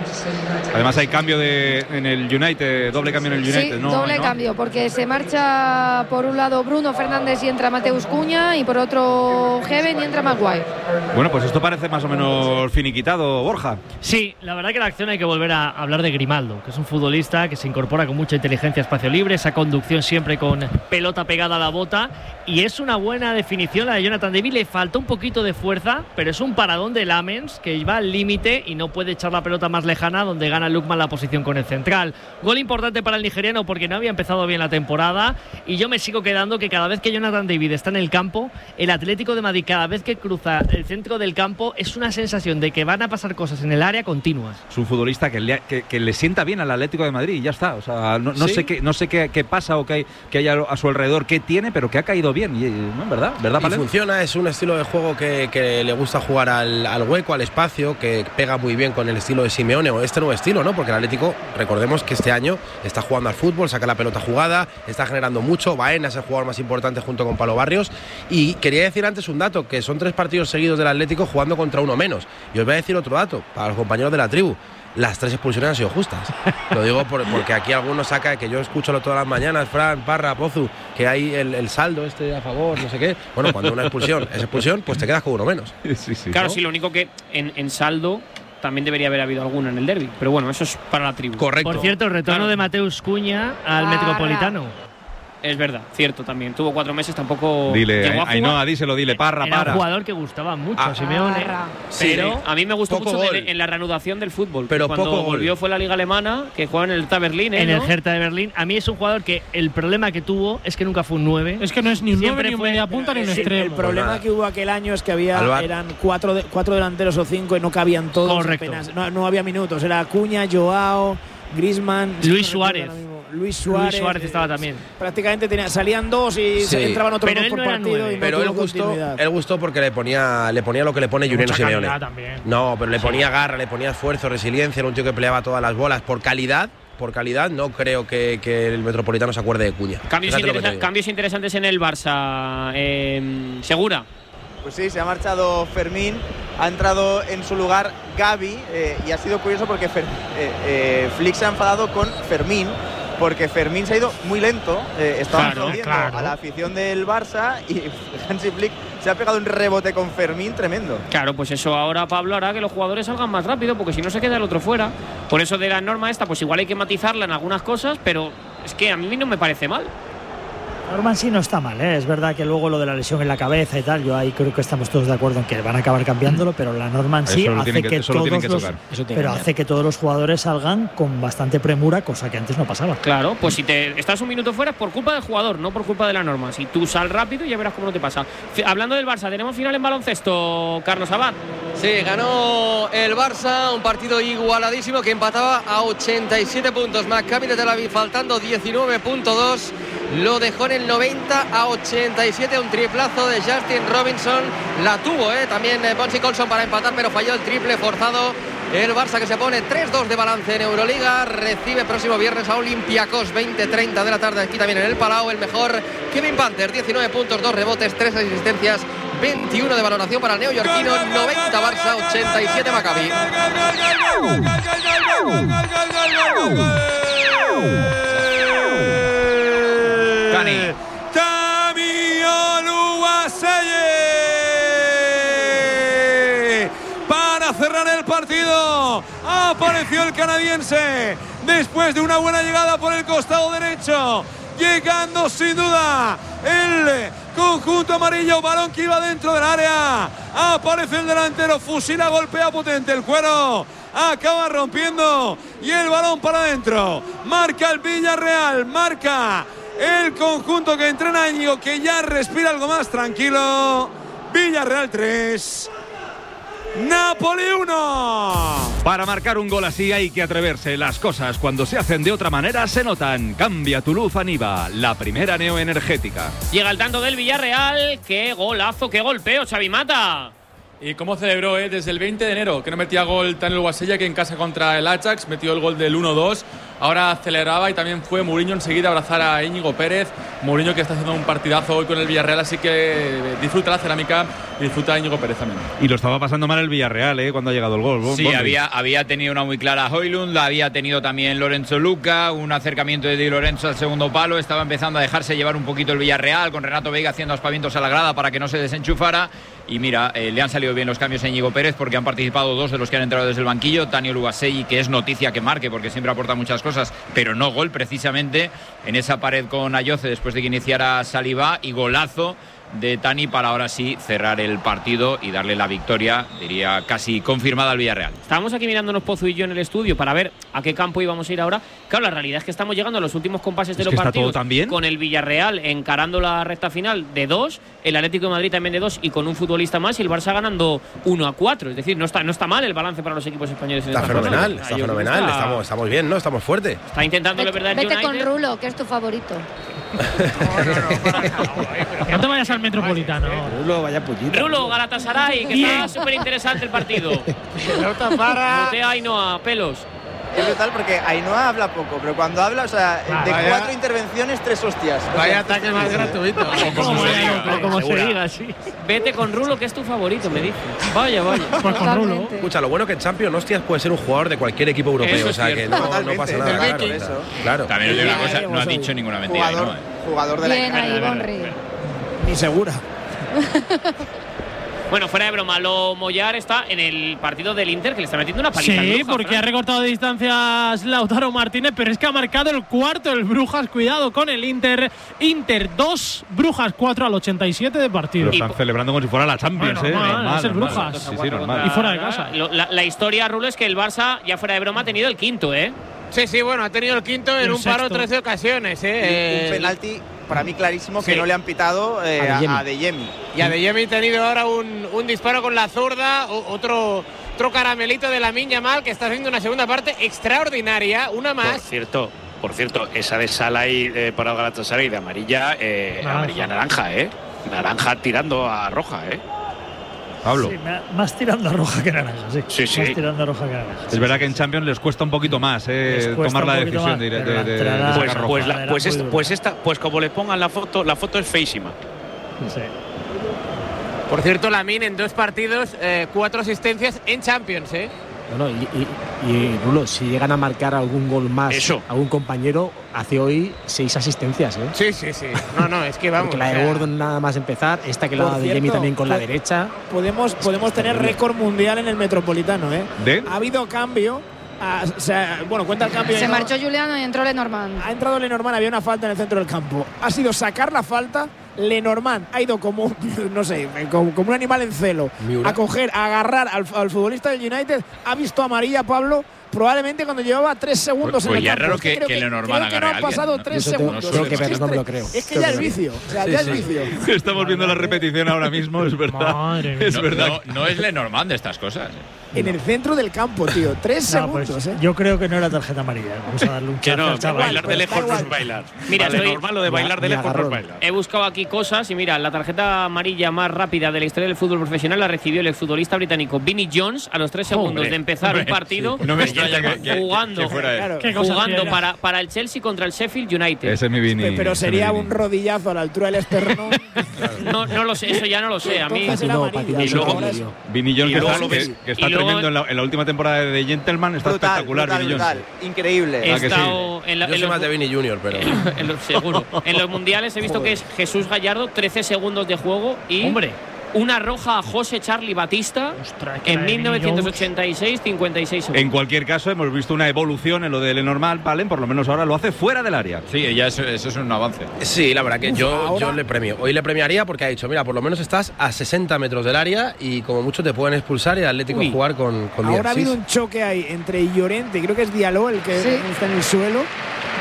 Además hay cambio de, en el United, doble cambio en el United, sí, ¿no? doble ¿no? cambio, porque se marcha por un lado Bruno Fernández y entra Mateus Cunha, y por otro Heaven y entra Maguire. Bueno, pues esto parece más o menos finiquitado, Borja. Sí, la verdad que la acción hay que volver a hablar de Grimaldo, que es un futbolista que se incorpora con mucha inteligencia a espacio libre, esa conducción siempre con pelota pegada a la bota, y es una buena definición la de Jonathan David. Le falta un poquito de fuerza, pero es un paradón de Lamens que va al límite y no puede echar la pelota más lejana, donde gana Lookman la posición con el central. Gol importante para el nigeriano porque no había empezado bien la temporada, y yo me sigo quedando que cada vez que Jonathan David está en el campo, el Atlético de Madrid, cada vez que cruza el centro del campo, es una sensación de que van a pasar cosas en el área continuas. Es un futbolista que le, que, que le sienta bien al Atlético de Madrid y ya está. O sea, no, no ¿Sí? sé qué no sé qué, qué pasa o qué hay, que hay a su alrededor, qué tiene, pero que ha caído bien. Y, ¿no? ¿Verdad? ¿Verdad, Y Palen? funciona, es un estilo de juego que, que le gusta jugar al, al hueco, al espacio, que pega muy bien con el estilo de Simeone, o este nuevo estilo, ¿no? Porque el Atlético, recordemos que este año está jugando al fútbol, saca la pelota jugada, está generando mucho. Baena es el jugador más importante junto con Pablo Barrios. Y quería decir antes un dato, que son tres partidos seguidos del Atlético jugando contra uno menos. Y os voy a decir otro dato, para los compañeros de la tribu. Las tres expulsiones han sido justas. Lo digo por, porque aquí algunos saca, que yo escucho todas las mañanas, Fran, Parra, Pozu, que hay el, el saldo este a favor, no sé qué. Bueno, cuando una expulsión es expulsión, pues te quedas con uno menos. Sí, sí, Claro, ¿no? sí, lo único que en, en saldo también debería haber habido alguna en el derbi, pero bueno, eso es para la tribu. Correcto. Por cierto, el retorno Claro. de Mateus Cunha al Para. Metropolitano. Es verdad, cierto también. Tuvo cuatro meses, tampoco Dile, llegó a jugar. Ainhoa, díselo, dile, Parra, Era para. un jugador que gustaba mucho Ah. a Simeone. Parra. Pero Sí. a mí me gustó Poco mucho de- gol. en la reanudación del fútbol. Pero Cuando poco gol. volvió fue la Liga Alemana, que juega en el Hertha Berlín. ¿eh, En el ¿no? Hertha de Berlín. A mí es un jugador que el problema que tuvo es que nunca fue un nueve. Es que no es ni un Siempre nueve, ni un fue- media punta, ni un Sí, extremo. el problema nada. que hubo aquel año es que había Alba- eran cuatro, de- cuatro delanteros o cinco y no cabían todos. Correcto. Apenas, no, no había minutos. Era Acuña, Joao, Griezmann, Luis no recuerdo Suárez. ahora mismo. Luis Suárez. Luis Suárez eh, estaba también. Prácticamente tenía, salían dos y Sí. se entraban otros Pero dos él por no era partido. nueve. Y no Pero él tuvo gustó, continuidad. él gustó porque le ponía, le ponía lo que le pone Juliano Mucha Simeone. calidad también. No, pero le ponía garra, le ponía esfuerzo, resiliencia. Era un tío que peleaba todas las bolas. Por calidad, por calidad, no creo que, que el Metropolitano se acuerde de Cuña. Cambios, Fíjate lo que te interesa- digo. cambios interesantes en el Barça. Eh, Segura. Pues sí, se ha marchado Fermín, ha entrado en su lugar Gavi, eh, y ha sido curioso porque Fer, eh, eh, Flick se ha enfadado con Fermín, porque Fermín se ha ido muy lento, eh, estaba Claro, jodiendo claro. a la afición del Barça, y Hansi Flick se ha pegado un rebote con Fermín tremendo. Claro, pues eso ahora, Pablo, hará que los jugadores salgan más rápido, porque si no se queda el otro fuera. Por eso de la norma esta, pues igual hay que matizarla en algunas cosas, pero es que a mí no me parece mal. Norman sí no está mal, ¿eh? Es verdad que luego lo de la lesión en la cabeza y tal, yo ahí creo que estamos todos de acuerdo en que van a acabar cambiándolo, pero la Norman sí Eso lo hace tienen que- que, eso lo todos tienen que los, tocar. Eso tiene que pero cambiar. hace que todos los jugadores salgan con bastante premura, cosa que antes no pasaba. Claro, pues si te estás un minuto fuera es por culpa del jugador, no por culpa de la norma. Si tú sal rápido ya verás cómo no te pasa. F- Hablando del Barça, tenemos final en baloncesto, Carlos Abad. Sí, ganó el Barça, un partido igualadísimo que empataba a ochenta y siete puntos. Maccabi de Tel Aviv faltando diecinueve punto dos. Lo dejó en el noventa a ochenta y siete, un triplazo de Justin Robinson. La tuvo, ¿eh? También eh, Bonsi Colson para empatar, pero falló el triple forzado. El Barça que se pone tres dos de balance en Euroliga. Recibe próximo viernes a Olympiacos, veinte treinta de la tarde aquí también en el Palau. El mejor Kevin Panther, diecinueve puntos, dos rebotes, tres asistencias, veintiuno de valoración para el neoyorquino. noventa Barça, ochenta y siete Maccabi. Cani. Tamio Luaseye para cerrar el partido. Apareció el canadiense después de una buena llegada por el costado derecho, llegando sin duda el conjunto amarillo. Balón que iba dentro del área. Aparece el delantero, fusila, golpea potente el cuero, acaba rompiendo y el balón para adentro. Marca el Villarreal, marca el conjunto que entrena Íñigo, que ya respira algo más tranquilo. Villarreal tres, Napoli uno. Para marcar un gol así hay que atreverse. Las cosas cuando se hacen de otra manera se notan. Cambia tu luz a Niva, la primera neoenergética. Llega el tanto del Villarreal. ¡Qué golazo, qué golpeo, Xavi Mata! Y cómo celebró eh, desde el veinte de enero, que no metía gol Daniel Guasella, que en casa contra el Ajax metió el gol del uno dos. Ahora celebraba y también fue Mourinho enseguida a abrazar a Íñigo Pérez. Mourinho que está haciendo un partidazo hoy con el Villarreal, así que disfruta la cerámica y disfruta a Íñigo Pérez también. Y lo estaba pasando mal el Villarreal, ¿eh? Cuando ha llegado el gol. Sí, había, había tenido una muy clara Højlund, la había tenido también Lorenzo Luca, un acercamiento de Di Lorenzo al segundo palo. Estaba empezando a dejarse llevar un poquito el Villarreal, con Renato Veiga haciendo aspavientos a la grada para que no se desenchufara. Y mira, eh, le han salido bien los cambios a Íñigo Pérez porque han participado dos de los que han entrado desde el banquillo. Daniel Ubaselli, que es noticia que marque porque siempre aporta muchas cosas, pero no gol precisamente en esa pared con Ayoce después de que iniciara Saliba, y golazo de Tani para ahora sí cerrar el partido y darle la victoria, diría casi confirmada al Villarreal. Estábamos aquí mirándonos Pozo y yo en el estudio para ver a qué campo íbamos a ir ahora. Claro, la realidad es que estamos llegando a los últimos compases de es los que está partidos todo tan bien. Con el Villarreal encarando la recta final de dos, el Atlético de Madrid también de dos y con un futbolista más, y el Barça ganando uno a cuatro. Es decir, no está, no está mal el balance para los equipos españoles. En está esta fenomenal, jornada. está Yo fenomenal. está, estamos, estamos bien, ¿no? Estamos fuertes. Está intentando de verdad el Vete United. con Rulo, que es tu favorito. No te vayas al Metropolitano. Rulo, vaya pullita. Rulo, Galatasaray, que está súper interesante el partido. Pelota para. Botea Ainhoa, pelos. Es brutal porque Ainhoa habla poco, pero cuando habla, o sea, Ah, de vaya. cuatro intervenciones, tres hostias. O Vaya sea, ataque más gratuito. O como se diga, como se diga, sí. Vete con Rulo, que es tu favorito, me dice. Vaya, vaya. Pues con Rulo. Escucha, lo bueno que en Champions, hostias, puede ser un jugador de cualquier equipo europeo. Eso O es sea, que cierto. no, no Totalmente, pasa del nada. Claro, Viking. claro. Eso. Claro. También os digo una Bien, cosa, ahí no ha vamos hoy. dicho ninguna mentira. jugador, ¿no? eh. jugador de la Bien ahí, Encarna. Bonri. Ni segura. Bueno, fuera de broma, lo Mollar está en el partido del Inter, que le está metiendo una paliza al Sí, Brujas, porque Fran. ha recortado distancias Lautaro Martínez, pero es que ha marcado el cuarto el Brujas. Cuidado con el Inter. Inter dos, Brujas cuatro al ochenta y siete de partido. Lo están celebrando como si fuera la Champions, Bueno, ¿eh? normal, Normal, es el normal. Brujas. Sí, sí, normal. Y fuera de casa. Lo- La, la historia, Rulo, es que el Barça, ya fuera de broma, ha tenido el quinto, ¿eh? Sí, sí, bueno, ha tenido el quinto en El un paro sexto. trece ocasiones, Y ¿eh? un Eh, penalti para mí clarísimo que Sí. no le han pitado eh, A Adeyemi. a Adeyemi. Y Adeyemi ha tenido ahora un, un disparo con la zurda, o- otro, otro caramelito de Lamine Yamal, que está haciendo una segunda parte extraordinaria, una Por más. cierto, por cierto, esa de Salai eh, para el Galatasaray de amarilla, eh, Naranja. amarilla naranja, ¿eh? Naranja tirando a roja, ¿eh? Pablo. Sí, me- más tirando a roja que naranja, sí. Sí, sí. Más tirando a roja que naranja. Es verdad que en Champions les cuesta un poquito más eh, Les cuesta tomar un la poquito decisión más, de, de, pero la de- de entrada- Pues, sacar roja. pues, la- Era pues, muy esta, dura. pues esta, pues como le pongan la foto, la foto es feísima. Sí. Por cierto, Lamine en dos partidos, eh, cuatro asistencias en Champions, ¿eh? Bueno, y, y, y, Rulo, si llegan a marcar algún gol más Eso. a un compañero, hace hoy seis asistencias, ¿eh? Sí, sí, sí. No, no, es que vamos. Porque la o de sea, Gordon nada más empezar, esta que la Por da de Jamie cierto, también con la po- derecha. Podemos, podemos tener récord mundial en el Metropolitano, ¿eh? ¿De? Ha habido cambio. ah, o sea, bueno, cuenta el cambio. Se ¿no? marchó Juliano y entró Lenormand. Ha entrado Lenormand, había una falta en el centro del campo. Ha sido sacar la falta. Lenormand ha ido como, un- no sé, como, como un animal en celo Miura. a coger, a agarrar al, al futbolista del United. Ha visto amarilla Pablo probablemente cuando llevaba tres segundos Pues- en pues el ya campo. es raro Es que- creo que Lenormand creo que no agarre a han alguien, pasado ¿no? tres Eso tengo- segundos. tengo que Es verlo, no me lo tre- creo. Es que Tengo ya que es verlo. vicio. O sea, Sí, ya sí. es vicio. Estamos viendo la repetición ahora mismo, es verdad. Madre mía. Es No, verdad. no, no es Lenormand de estas cosas. En el centro del campo, tío. Tres No, segundos, pues, ¿eh? yo creo que no era tarjeta amarilla. Vamos a darle un Que chance no, al chaval. bailar de pues, lejos da no igual. es bailar. Mira, Vale, estoy- normal lo de bailar de Ni lejos no es agarrón. bailar. He buscado aquí cosas y mira, la tarjeta amarilla más rápida de la historia del fútbol profesional la recibió el exfutbolista británico Vinnie Jones a los tres segundos Hombre, de empezar hombre, un partido. sí. No me extraña que- que- jugando, que fuera él. Claro. Qué cosa jugando tiene. para, para el Chelsea contra el Sheffield United. Ese es mi Vini. Pe- Pero ese es sería mi un Vini. rodillazo a la altura del esternón. No, no lo sé, eso ya no lo sé. A mí. Entonces era No, amarilla. patinó Y luego- Ahora es- Vini Jones, Y que luego está, lo que- ves- que está y luego- tremendo en la, en la última temporada de Gentleman, está Brutal, espectacular, brutal, Vini brutal. Jones. Increíble. He Ah, que sí. estado en, la- Yo en soy los, más de Vini Junior, pero. en los- seguro. En los mundiales he visto que es Jesús Gallardo, trece segundos de juego y Hombre. una roja a José Charlie Batista Ostras, que la en de mil novecientos ochenta y seis, cincuenta y seis segundos. En cualquier caso, hemos visto una evolución en lo de Lenormand, ¿vale? Por lo menos ahora lo hace fuera del área. Sí, ya eso, eso es un avance. Sí, la verdad que Uf, yo, ahora- yo le premio. Hoy le premiaría porque ha dicho, mira, por lo menos estás a sesenta metros del área y como mucho te pueden expulsar y el Atlético Uy. jugar con, con diez. Ahora ha Sí, habido sí. un choque ahí entre Llorente, creo que es Diallo el que Sí. está en el suelo.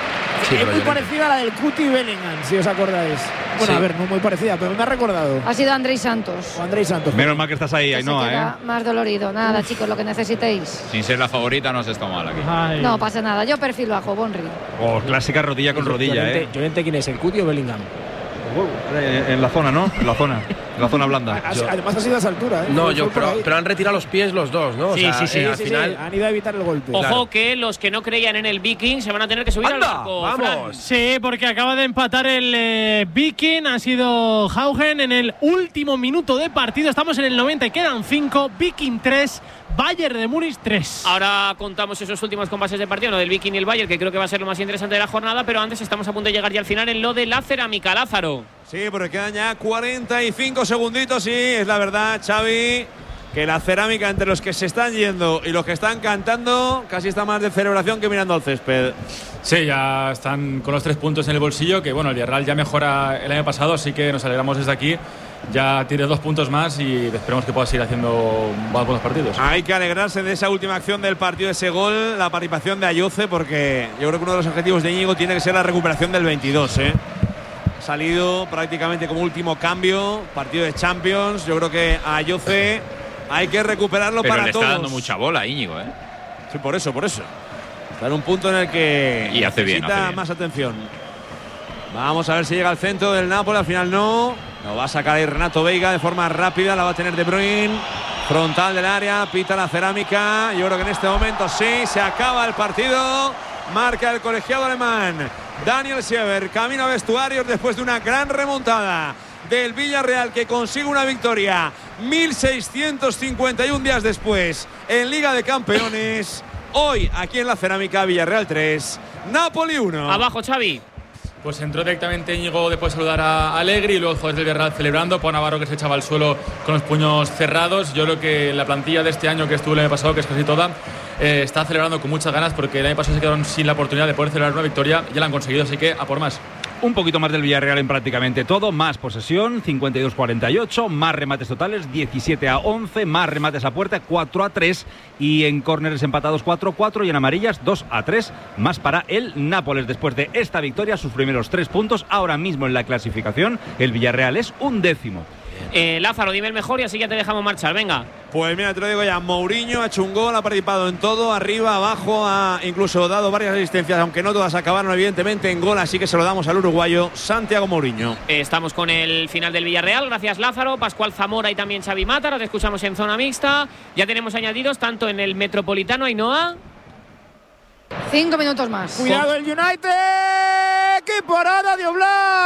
Sí, es muy Llorente. parecida a la del Cuti Bellingham, si os acordáis. Bueno, Sí. a ver, no muy parecida, pero me ha recordado. Ha sido Andrés Santos. O Andrés Santos. Menos mal que estás ahí, Que se Ainhoa, queda ¿eh? más dolorido. Nada, chicos, lo que necesitéis. Sin ser la favorita no has estado mal aquí. Ay. No pasa nada. Yo perfilo a Jobonri. Oh, clásica rodilla con rodilla, Llorente, ¿eh? Llorente, ¿quién es? ¿El Cuti o Bellingham? Eh, En la zona, ¿no? En la zona. En la zona blanda. Ha- Además ha sido a esa altura, ¿eh? No, Fue- yo, fue por pero, ahí. pero han retirado los pies los dos, ¿no? O Sí, sea, sí, sí, eh, sí, al Sí, sí, final. han ido a evitar el golpe. Ojo Claro. que los que no creían en el Viking se van a tener que subir ¡Anda! al barco. Fran. ¡Vamos! Sí, porque acaba de empatar el eh, Viking. Ha sido Haugen en el último minuto de partido. Estamos en el noventa y quedan cinco. Viking tres, Bayern de Múnich tres. Ahora contamos esos últimos compases de partido, lo del Viking y el Bayern, que creo que va a ser lo más interesante de la jornada, pero antes estamos a punto de llegar ya al final en lo de la cerámica. Lázaro. Sí, porque quedan ya cuarenta y cinco segunditos y es la verdad, Xavi, que la cerámica entre los que se están yendo y los que están cantando casi está más de celebración que mirando al césped. Sí, ya están con los tres puntos en el bolsillo, que bueno, el Villarreal ya mejora el año pasado, así que nos alegramos desde aquí. Ya tiene dos puntos más y esperemos que pueda seguir haciendo buenos partidos. Hay que alegrarse de esa última acción del partido, ese gol, la participación de Ayoce, porque yo creo que uno de los objetivos de Íñigo tiene que ser la recuperación del veintidós, ¿eh? Salido prácticamente como último cambio, partido de Champions. Yo creo que a Ayoce hay que recuperarlo Pero para le todos. está dando mucha bola a Íñigo, ¿eh? Sí, por eso, por eso. Está en un punto en el que Y hace bien, necesita hace bien. más atención. Vamos a ver si llega al centro del Napoli. Al final no. Lo va a sacar ahí Renato Veiga de forma rápida. La va a tener De Bruyne. Frontal del área. Pita la cerámica. Yo creo que en este momento sí. Se acaba el partido. Marca el colegiado alemán Daniel Siever. Camino a vestuarios después de una gran remontada del Villarreal, que consigue una victoria mil seiscientos cincuenta y uno días después en Liga de Campeones. Hoy aquí en la cerámica, Villarreal tres, Napoli uno. Abajo, Xavi. Pues entró directamente Íñigo después de saludar a Allegri y luego el jugador del Villarreal celebrando. Pau Navarro, que se echaba al suelo con los puños cerrados. Yo creo que la plantilla de este año, que estuvo el año pasado, que es casi toda, eh, está celebrando con muchas ganas, porque el año pasado se quedaron sin la oportunidad de poder celebrar una victoria. Ya la han conseguido, así que a por más. Un poquito más del Villarreal en prácticamente todo, más posesión, cincuenta y dos a cuarenta y ocho, más remates totales, diecisiete a once, más remates a puerta, cuatro a tres, y en córneres empatados cuatro a cuatro, y en amarillas dos a tres, más para el Nápoles. Después de esta victoria, sus primeros tres puntos, ahora mismo en la clasificación, el Villarreal es un décimo. Eh, Lázaro, dime el mejor y así ya te dejamos marchar. Venga. Pues mira, te lo digo ya, Mourinho ha hecho un gol, ha participado en todo, arriba, abajo, ha incluso dado varias asistencias, aunque no todas acabaron evidentemente en gol, así que se lo damos al uruguayo Santiago Mourinho. Eh, estamos con el final del Villarreal. Gracias, Lázaro, Pascual Zamora y también Xavi Mata. Ahora te escuchamos en zona mixta. Ya tenemos añadidos tanto en el Metropolitano, Ainhoa. Cinco minutos más. Cuidado el United. ¡Qué parada de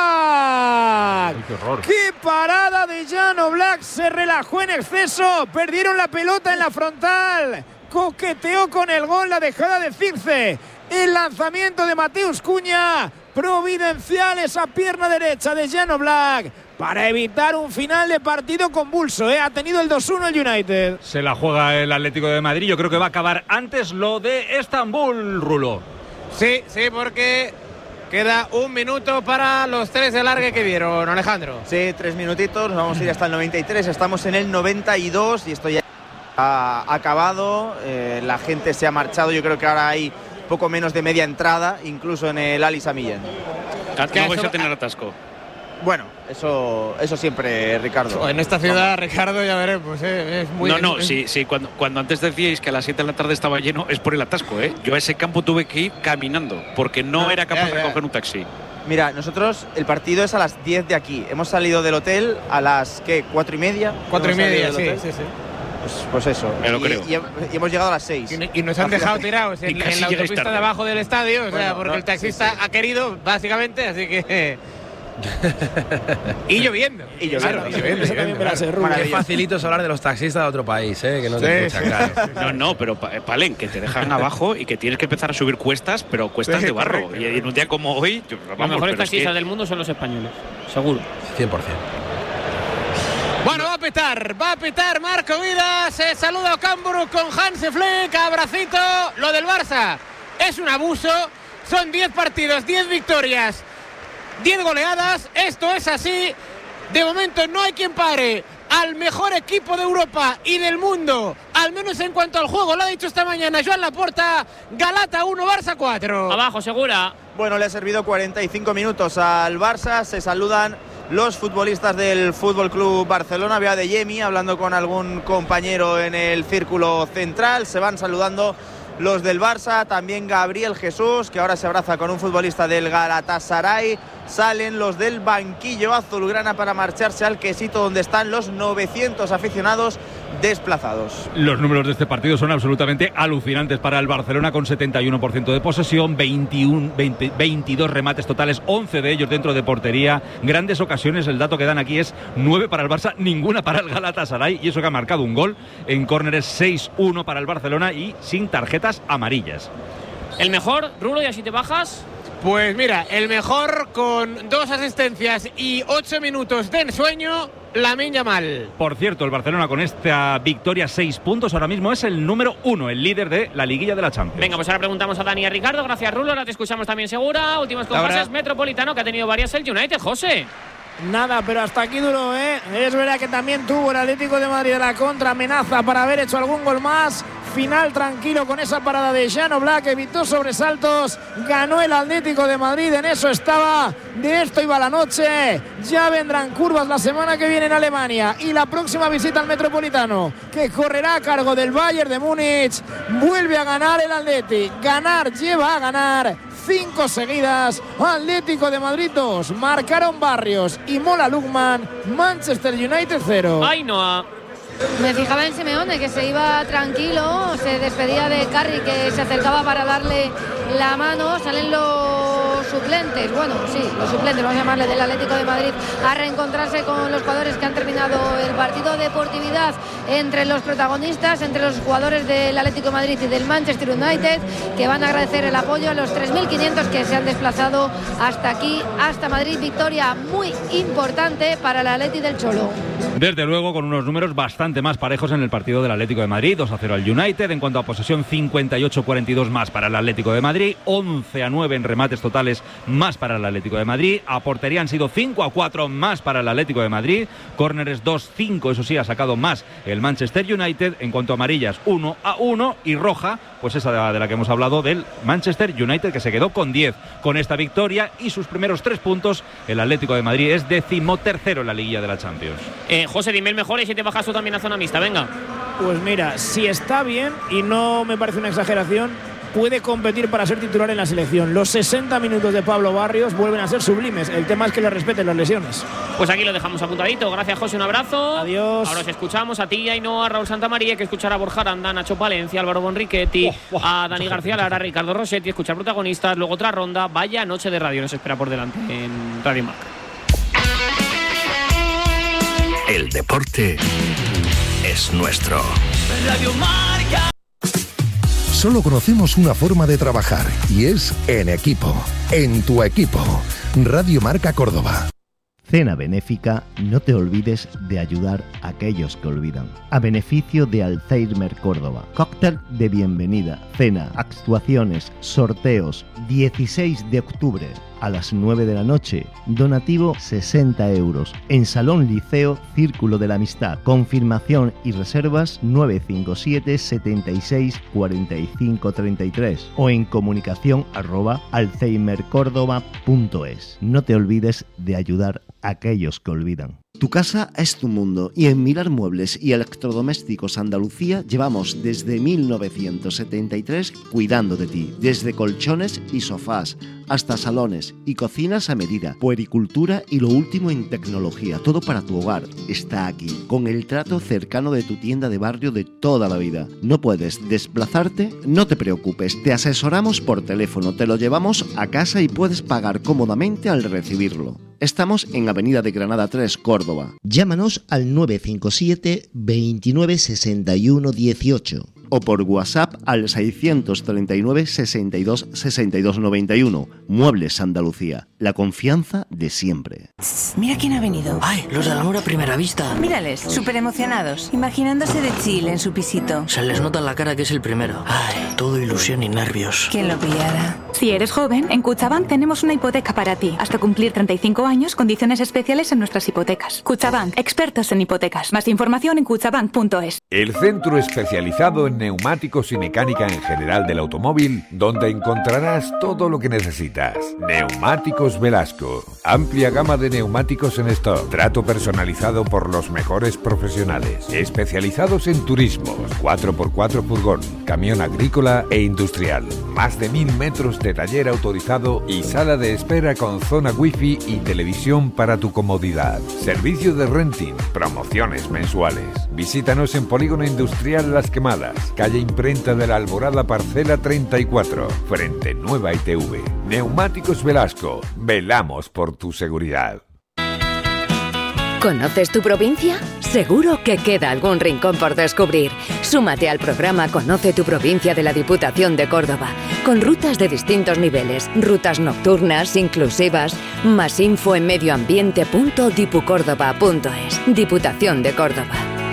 Oblak! ¡Qué horror! ¡Qué parada de Jan Oblak! Se relajó en exceso. Perdieron la pelota en la frontal. Coqueteó con el gol, la dejada de Circe. El lanzamiento de Mateus Cunha. Providencial esa pierna derecha de Jan Oblak para evitar un final de partido convulso, ¿eh? Ha tenido el dos uno el United. Se la juega el Atlético de Madrid. Yo creo que va a acabar antes lo de Estambul, Rulo. Sí, sí, porque queda un minuto para los tres de largue que vieron, Alejandro. Sí, tres minutitos, nos vamos a ir hasta el noventa y tres, estamos en el noventa y dos y esto ya ha acabado, eh, la gente se ha marchado, yo creo que ahora hay poco menos de media entrada, incluso en el Ali Sami Yen. No vais a tener atasco. Bueno, eso, eso siempre, Ricardo. En esta ciudad, Ricardo, ya veremos. ¿eh? Es muy, no, no, es- sí, sí, cuando, cuando antes decíais que a las siete de la tarde estaba lleno, es por el atasco, ¿eh? Yo a ese campo tuve que ir caminando, porque no Ah, era capaz ya, de ya. coger un taxi. Mira, nosotros el partido es a las diez de aquí. Hemos salido del hotel a las, ¿qué? ¿Cuatro y media? Cuatro y Hemos salido media, del sí, hotel. sí, sí. Pues, pues eso. Me lo y, creo. y- y hemos llegado a las seis. Y, y nos han dejado tirados en, Y casi en la llegáis autopista tarde. de abajo del estadio, o sea, Bueno, porque no, el taxista sí, sí. ha querido, básicamente, así que. y lloviendo. Y lloviendo. Claro, y lloviendo, Eso también lloviendo, verá claro. ser rubio. Qué Maravilloso. facilito es hablar de los taxistas de otro país, ¿eh? Que no te Sí, escuchan, sí, claro. No, no, pero pa- Palen, que te dejan abajo y que tienes que empezar a subir cuestas, pero cuestas Sí, de barro. correcto. Y en un día como hoy, yo- Los vamos, mejores pero es que- taxistas del mundo son los españoles, seguro. cien por cien. Bueno, va a petar, va a petar Marco Vidas. Se saluda a Camburu con Hansi Flick. Abracito. Lo del Barça es un abuso. Son diez partidos, diez victorias, diez goleadas. Esto es así. De momento no hay quien pare al mejor equipo de Europa y del mundo, al menos en cuanto al juego. Lo ha dicho esta mañana Joan Laporta. Galata uno, Barça cuatro. Abajo, Segura. Bueno, le ha servido cuarenta y cinco minutos al Barça. Se saludan los futbolistas del Fútbol Club Barcelona. Veo a De Jemi hablando con algún compañero en el círculo central. Se van saludando los del Barça, también Gabriel Jesús, que ahora se abraza con un futbolista del Galatasaray. Salen los del banquillo azulgrana para marcharse al quesito, donde están los novecientos aficionados desplazados. Los números de este partido son absolutamente alucinantes para el Barcelona, con setenta y uno por ciento de posesión, veintiuno, veinte, veintidós remates totales, once de ellos dentro de portería, grandes ocasiones. El dato que dan aquí es nueve para el Barça, ninguna para el Galatasaray, y eso que ha marcado un gol. En córneres seis uno para el Barcelona y sin tarjetas amarillas. El mejor, Rulo, y así te bajas. Pues mira, el mejor con dos asistencias y ocho minutos de ensueño, Lamine Yamal. Por cierto, el Barcelona con esta victoria, seis puntos, ahora mismo es el número uno, el líder de la liguilla de la Champions. Venga, pues ahora preguntamos a Dani y a Ricardo. Gracias, Rulo. Ahora te escuchamos también, Segura. Últimos compases, Metropolitano, que ha tenido varias el United, José. Nada, pero hasta aquí duró, ¿eh? Es verdad que también tuvo el Atlético de Madrid la contra amenaza para haber hecho algún gol más. Final tranquilo con esa parada de Jan Oblak, evitó sobresaltos, ganó el Atlético de Madrid, en eso estaba, de esto iba la noche. Ya vendrán curvas la semana que viene en Alemania y la próxima visita al Metropolitano, que correrá a cargo del Bayern de Múnich. Vuelve a ganar el Atleti, ganar lleva a ganar. Cinco seguidas, Atlético de Madrid dos, marcaron Barrios y Mola Lukman, Manchester United cero. Ay, Noah. Me fijaba en Simeone, que se iba tranquilo, se despedía de Carri, que se acercaba para darle la mano. Salen los suplentes, bueno, sí, los suplentes, vamos a llamarle, del Atlético de Madrid, a reencontrarse con los jugadores que han terminado el partido. Deportividad entre los protagonistas, entre los jugadores del Atlético de Madrid y del Manchester United, que van a agradecer el apoyo a los tres mil quinientos que se han desplazado hasta aquí, hasta Madrid. Victoria muy importante para el Atleti del Cholo. Desde luego, con unos números bastante más parejos en el partido del Atlético de Madrid. dos a cero al United. En cuanto a posesión, cincuenta y ocho a cuarenta y dos más para el Atlético de Madrid, once a nueve en remates totales más para el Atlético de Madrid. A portería han sido cinco a cuatro más para el Atlético de Madrid. Córneres dos a cinco, eso sí, ha sacado más el Manchester United. En cuanto a amarillas, uno a uno, y roja, pues esa de la, de la que hemos hablado, del Manchester United, que se quedó con diez. Con esta victoria y sus primeros tres puntos, el Atlético de Madrid es decimotercero en la liguilla de la Champions. Eh, José, dime el mejor y si te bajas tú también a zona mixta, venga. Pues mira, si está bien, y no me parece una exageración, puede competir para ser titular en la selección. Los sesenta minutos de Pablo Barrios vuelven a ser sublimes. El tema es que le respeten las lesiones. Pues aquí lo dejamos apuntadito. Gracias, José, un abrazo. Adiós. Ahora os escuchamos a ti y a Ainhoa, a Raúl Santamaría, que escuchar a Borja Aranda, Nacho Palencia, Álvaro Bonriquetti, oh, oh, a Dani García Lara, a Ricardo Rossetti, escuchar protagonistas, luego otra ronda. Vaya noche de radio nos espera por delante en Radio Marca. El deporte es nuestro. Radio Marca. Solo conocemos una forma de trabajar y es en equipo, en tu equipo. Radio Marca Córdoba. Cena benéfica, no te olvides de ayudar a aquellos que olvidan. A beneficio de Alzheimer Córdoba. Cóctel de bienvenida, cena, actuaciones, sorteos. dieciséis de octubre a las nueve de la noche. Donativo sesenta euros. En Salón Liceo Círculo de la Amistad. Confirmación y reservas nueve cinco siete, setenta y seis, cuarenta y cinco, treinta y tres o en comunicación arroba alzheimercórdoba punto es. No te olvides de ayudar a aquellos que olvidan. Tu casa es tu mundo y en Milar Muebles y Electrodomésticos Andalucía llevamos desde mil novecientos setenta y tres cuidando de ti, desde colchones y sofás hasta salones y cocinas a medida, puericultura y lo último en tecnología, todo para tu hogar está aquí, con el trato cercano de tu tienda de barrio de toda la vida. ¿No puedes desplazarte? No te preocupes, te asesoramos por teléfono, te lo llevamos a casa y puedes pagar cómodamente al recibirlo. Estamos en Avenida de Granada tres, Córdoba. Llámanos al nueve cinco siete, veintinueve, sesenta y uno, dieciocho o por WhatsApp al seiscientos treinta y nueve, sesenta y dos, sesenta y dos, noventa y uno. Muebles Andalucía. la confianza de siempre. Mira quién ha venido. ¡Ay, los del amor a primera vista! Mírales, súper emocionados, imaginándose de chill en su pisito. Se les nota en la cara que es el primero. ¡Ay, todo ilusión y nervios! ¿Quién lo pillara? Si eres joven, en Kutxabank tenemos una hipoteca para ti. Hasta cumplir treinta y cinco años, condiciones especiales en nuestras hipotecas. Kutxabank, expertos en hipotecas. Más información en kutxabank punto es. El centro especializado en neumáticos y mecánica en general del automóvil, donde encontrarás todo lo que necesitas. Neumáticos Velasco. Amplia gama de neumáticos en stock. Trato personalizado por los mejores profesionales. Especializados en turismos, cuatro por cuatro furgón, camión agrícola e industrial. Más de mil metros de taller autorizado y sala de espera con zona wifi y televisión para tu comodidad. Servicio de renting, promociones mensuales. Visítanos en Polígono Industrial Las Quemadas, calle Imprenta de la Alborada, parcela treinta y cuatro, frente Nueva I T V. Neumáticos Velasco, velamos por tu seguridad. ¿Conoces tu provincia? Seguro que queda algún rincón por descubrir. Súmate al programa Conoce tu provincia de la Diputación de Córdoba, con rutas de distintos niveles, rutas nocturnas, inclusivas. Más info en medioambiente punto dipucórdoba punto es. Diputación de Córdoba.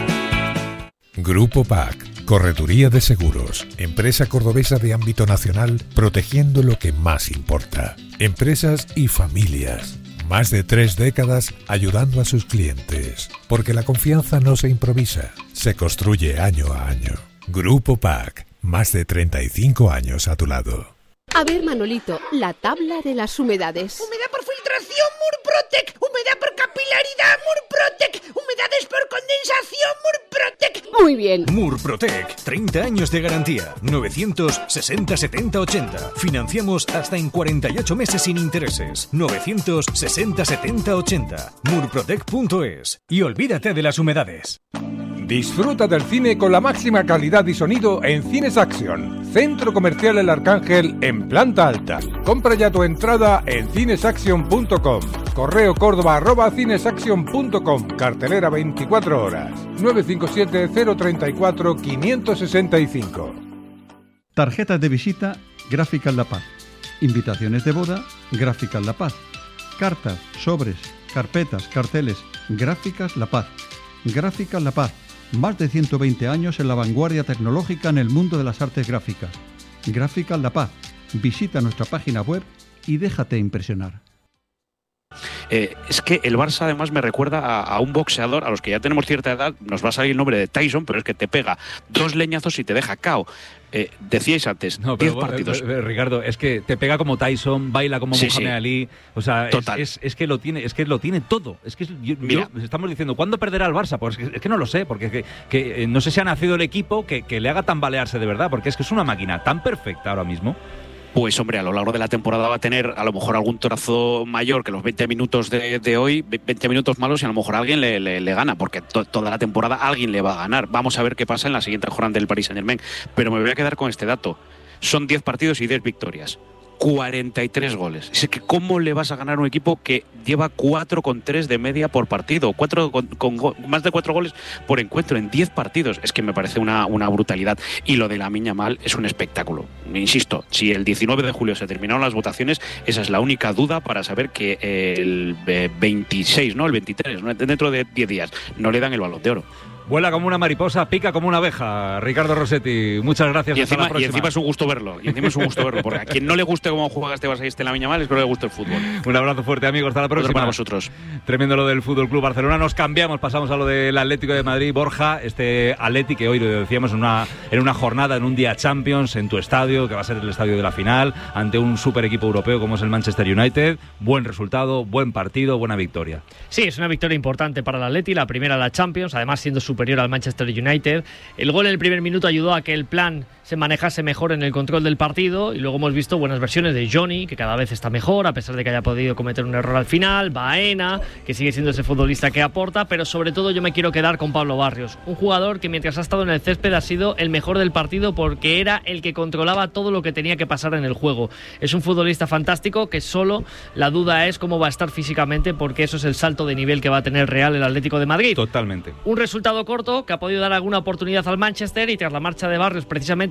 Grupo P A C, Correduría de Seguros, empresa cordobesa de ámbito nacional, protegiendo lo que más importa. Empresas y familias. Más de tres décadas ayudando a sus clientes, porque la confianza no se improvisa, se construye año a año. Grupo P A C, más de treinta y cinco años a tu lado. A ver, Manolito, la tabla de las humedades. Humedad por filtración, Murprotec. Humedad por capilaridad, Murprotec. Humedades por condensación, Murprotec. Muy bien. Murprotec, treinta años de garantía. novecientos sesenta setenta ochenta. Financiamos hasta en cuarenta y ocho meses sin intereses. novecientos sesenta setenta ochenta. Murprotec punto es. Y olvídate de las humedades. Disfruta del cine con la máxima calidad y sonido en Cines Action, Centro Comercial El Arcángel en planta alta. Compra ya tu entrada en cinesaction punto com. Correo córdoba arroba cinesaction punto com. Cartelera veinticuatro horas. nueve cinco siete cero tres cuatro cinco seis cinco. Tarjetas de visita Gráficas La Paz. Invitaciones de boda Gráficas La Paz. Cartas, sobres, carpetas, carteles Gráficas La Paz. Gráficas La Paz. Más de ciento veinte años en la vanguardia tecnológica en el mundo de las artes gráficas. Gráficas La Paz. Visita nuestra página web y déjate impresionar. Eh, es que el Barça además me recuerda a, a un boxeador, a los que ya tenemos cierta edad, nos va a salir el nombre de Tyson, pero es que te pega dos leñazos y te deja cao. Eh, decíais antes, no, diez pero, partidos. Eh, eh, Ricardo, es que te pega como Tyson, baila como Sí, Muhammad sí. Ali, o sea, es, es, es que lo tiene, es que lo tiene todo. Es que yo, Mira. yo- estamos diciendo, ¿cuándo perderá el Barça? Pues es que, es que no lo sé, porque que, que, eh, no sé si ha nacido el equipo que, que le haga tambalearse de verdad, porque es que es una máquina tan perfecta ahora mismo. Pues hombre, a lo largo de la temporada va a tener a lo mejor algún trazo mayor que los veinte minutos de, de hoy, veinte minutos malos, y a lo mejor alguien le, le- le gana, porque to- toda la temporada alguien le va a ganar. Vamos a ver qué pasa en la siguiente jornada del Paris Saint-Germain. Pero me voy a quedar con este dato. Son diez partidos y diez victorias. cuarenta y tres goles. Es que ¿cómo le vas a ganar a un equipo que lleva cuatro coma tres de media por partido? cuatro con, con go- más de cuatro goles por encuentro en diez partidos. Es que me parece una, una brutalidad. Y lo de Lamine Yamal es un espectáculo. Insisto, si el diecinueve de julio se terminaron las votaciones, esa es la única duda para saber que el eh, veintiséis, ¿no? El veintitrés, ¿no? Dentro de diez días, no le dan el Balón de Oro. Vuela como una mariposa, pica como una abeja. Ricardo Rossetti, muchas gracias. Y hasta la encima, y próxima. encima es un gusto verlo. Y encima es un gusto verlo. Porque a quien no le guste cómo juega este Barça y este Lamine Yamal, espero que le guste el fútbol. Un abrazo fuerte, amigos. Hasta la Otro próxima. para vosotros. Tremendo lo del Fútbol Club Barcelona. Nos cambiamos, pasamos a lo del Atlético de Madrid. Borja, este Atleti que hoy lo decíamos en una, en una jornada, en un día Champions, en tu estadio, que va a ser el estadio de la final, ante un super equipo europeo como es el Manchester United. Buen resultado, buen partido, buena victoria. Sí, es una victoria importante para el Atleti, la primera de la Champions, además siendo superior al Manchester United. El gol en el primer minuto ayudó a que el plan se manejase mejor en el control del partido, y luego hemos visto buenas versiones de Johnny, que cada vez está mejor, a pesar de que haya podido cometer un error al final, Baena, que sigue siendo ese futbolista que aporta, pero sobre todo yo me quiero quedar con Pablo Barrios, un jugador que mientras ha estado en el césped ha sido el mejor del partido porque era el que controlaba todo lo que tenía que pasar en el juego. Es un futbolista fantástico que solo la duda es cómo va a estar físicamente, porque eso es el salto de nivel que va a tener real el Atlético de Madrid. Totalmente. Un resultado corto que ha podido dar alguna oportunidad al Manchester, y tras la marcha de Barrios precisamente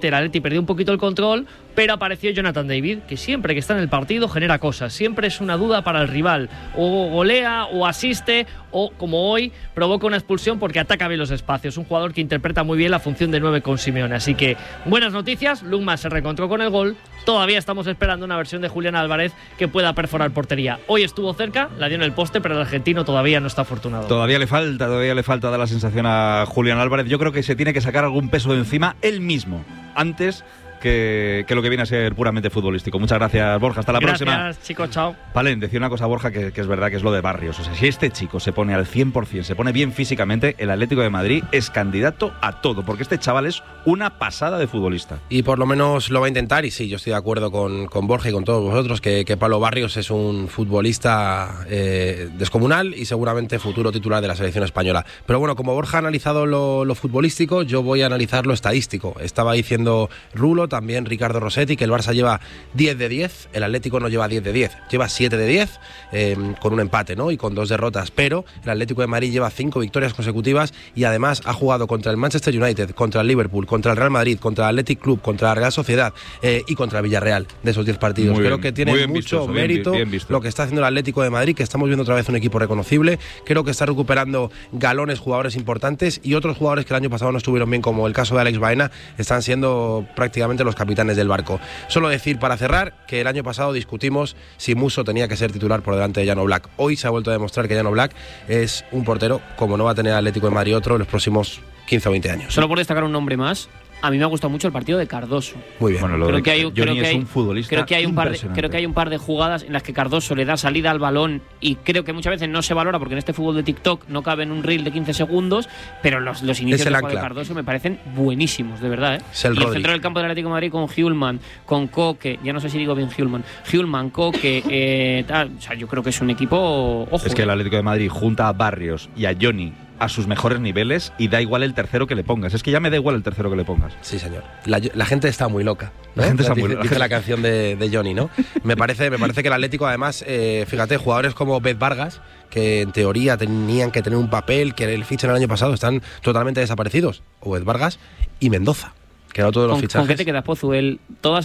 efectivamente el Atleti perdió un poquito el control, pero apareció Jonathan David, que siempre que está en el partido genera cosas, siempre es una duda para el rival, o golea, o asiste, o como hoy, provoca una expulsión porque ataca bien los espacios, un jugador que interpreta muy bien la función de nueve con Simeone, así que buenas noticias, Lukman se reencontró con el gol, todavía estamos esperando una versión de Julián Álvarez que pueda perforar portería, hoy estuvo cerca, la dio en el poste, pero el argentino todavía no está afortunado. Todavía le falta, todavía le falta dar la sensación a Julián Álvarez, yo creo que se tiene que sacar algún peso de encima él mismo, antes Que, que lo que viene a ser puramente futbolístico. Muchas gracias, Borja. Hasta la gracias, próxima. Gracias, chicos. Chao. Valen, decía una cosa, Borja, que, que es verdad que es lo de Barrios. O sea, si este chico se pone al cien por ciento, se pone bien físicamente, el Atlético de Madrid es candidato a todo, porque este chaval es una pasada de futbolista. Y por lo menos lo va a intentar, y sí, yo estoy de acuerdo con, con Borja y con todos vosotros, que, que Pablo Barrios es un futbolista eh, descomunal y seguramente futuro titular de la selección española. Pero bueno, como Borja ha analizado lo, lo futbolístico, yo voy a analizar lo estadístico. Estaba diciendo Rulo, también Ricardo Rossetti, que el Barça lleva diez de diez, el Atlético no lleva diez de diez, lleva siete de diez, eh, con un empate, ¿no? Y con dos derrotas, pero el Atlético de Madrid lleva cinco victorias consecutivas y además ha jugado contra el Manchester United, contra el Liverpool, contra el Real Madrid, contra el Athletic Club, contra la Real Sociedad eh, y contra el Villarreal de esos diez partidos. Muy Creo bien, que tiene mucho visto, mérito bien, bien visto. lo que está haciendo el Atlético de Madrid, que estamos viendo otra vez un equipo reconocible. Creo que está recuperando galones, jugadores importantes, y otros jugadores que el año pasado no estuvieron bien, como el caso de Alex Baena, están siendo prácticamente los capitanes del barco. Solo decir para cerrar que el año pasado discutimos si Musso tenía que ser titular por delante de Jan Oblak. Hoy se ha vuelto a demostrar que Jan Oblak es un portero como no va a tener Atlético de Madrid otro en los próximos quince o veinte años. Solo por destacar un nombre más, a mí me ha gustado mucho el partido de Cardoso. Muy bien. Bueno, lo creo de que hay, creo Johnny que es hay, un futbolista creo que hay un par de, impresionante. creo que hay un par de jugadas en las que Cardoso le da salida al balón y creo que muchas veces no se valora porque en este fútbol de TikTok no cabe en un reel de quince segundos, pero los, los inicios de juego de Cardoso me parecen buenísimos, de verdad, ¿eh? Es el y el centro del campo del Atlético de Madrid con Hjulman, con Koke, ya no sé si digo bien Hjulman, Hjulman, Koke, eh, tal, o sea, yo creo que es un equipo, ojo. Es que el Atlético de Madrid junta a Barrios y a Johnny a sus mejores niveles y da igual el tercero que le pongas. Es que ya me da igual el tercero que le pongas. Sí, señor. La, la gente está muy loca, ¿no? La gente está dice, muy loca. Dice la canción de, de Johnny, ¿no? me, parece, me parece que el Atlético, además, eh, fíjate, jugadores como Beth Vargas, que en teoría tenían que tener un papel, que el fichaje el año pasado, están totalmente desaparecidos. O Beth Vargas y Mendoza, que era todos los ¿Con, fichajes. ¿Con qué te quedas, Pozuel? Todas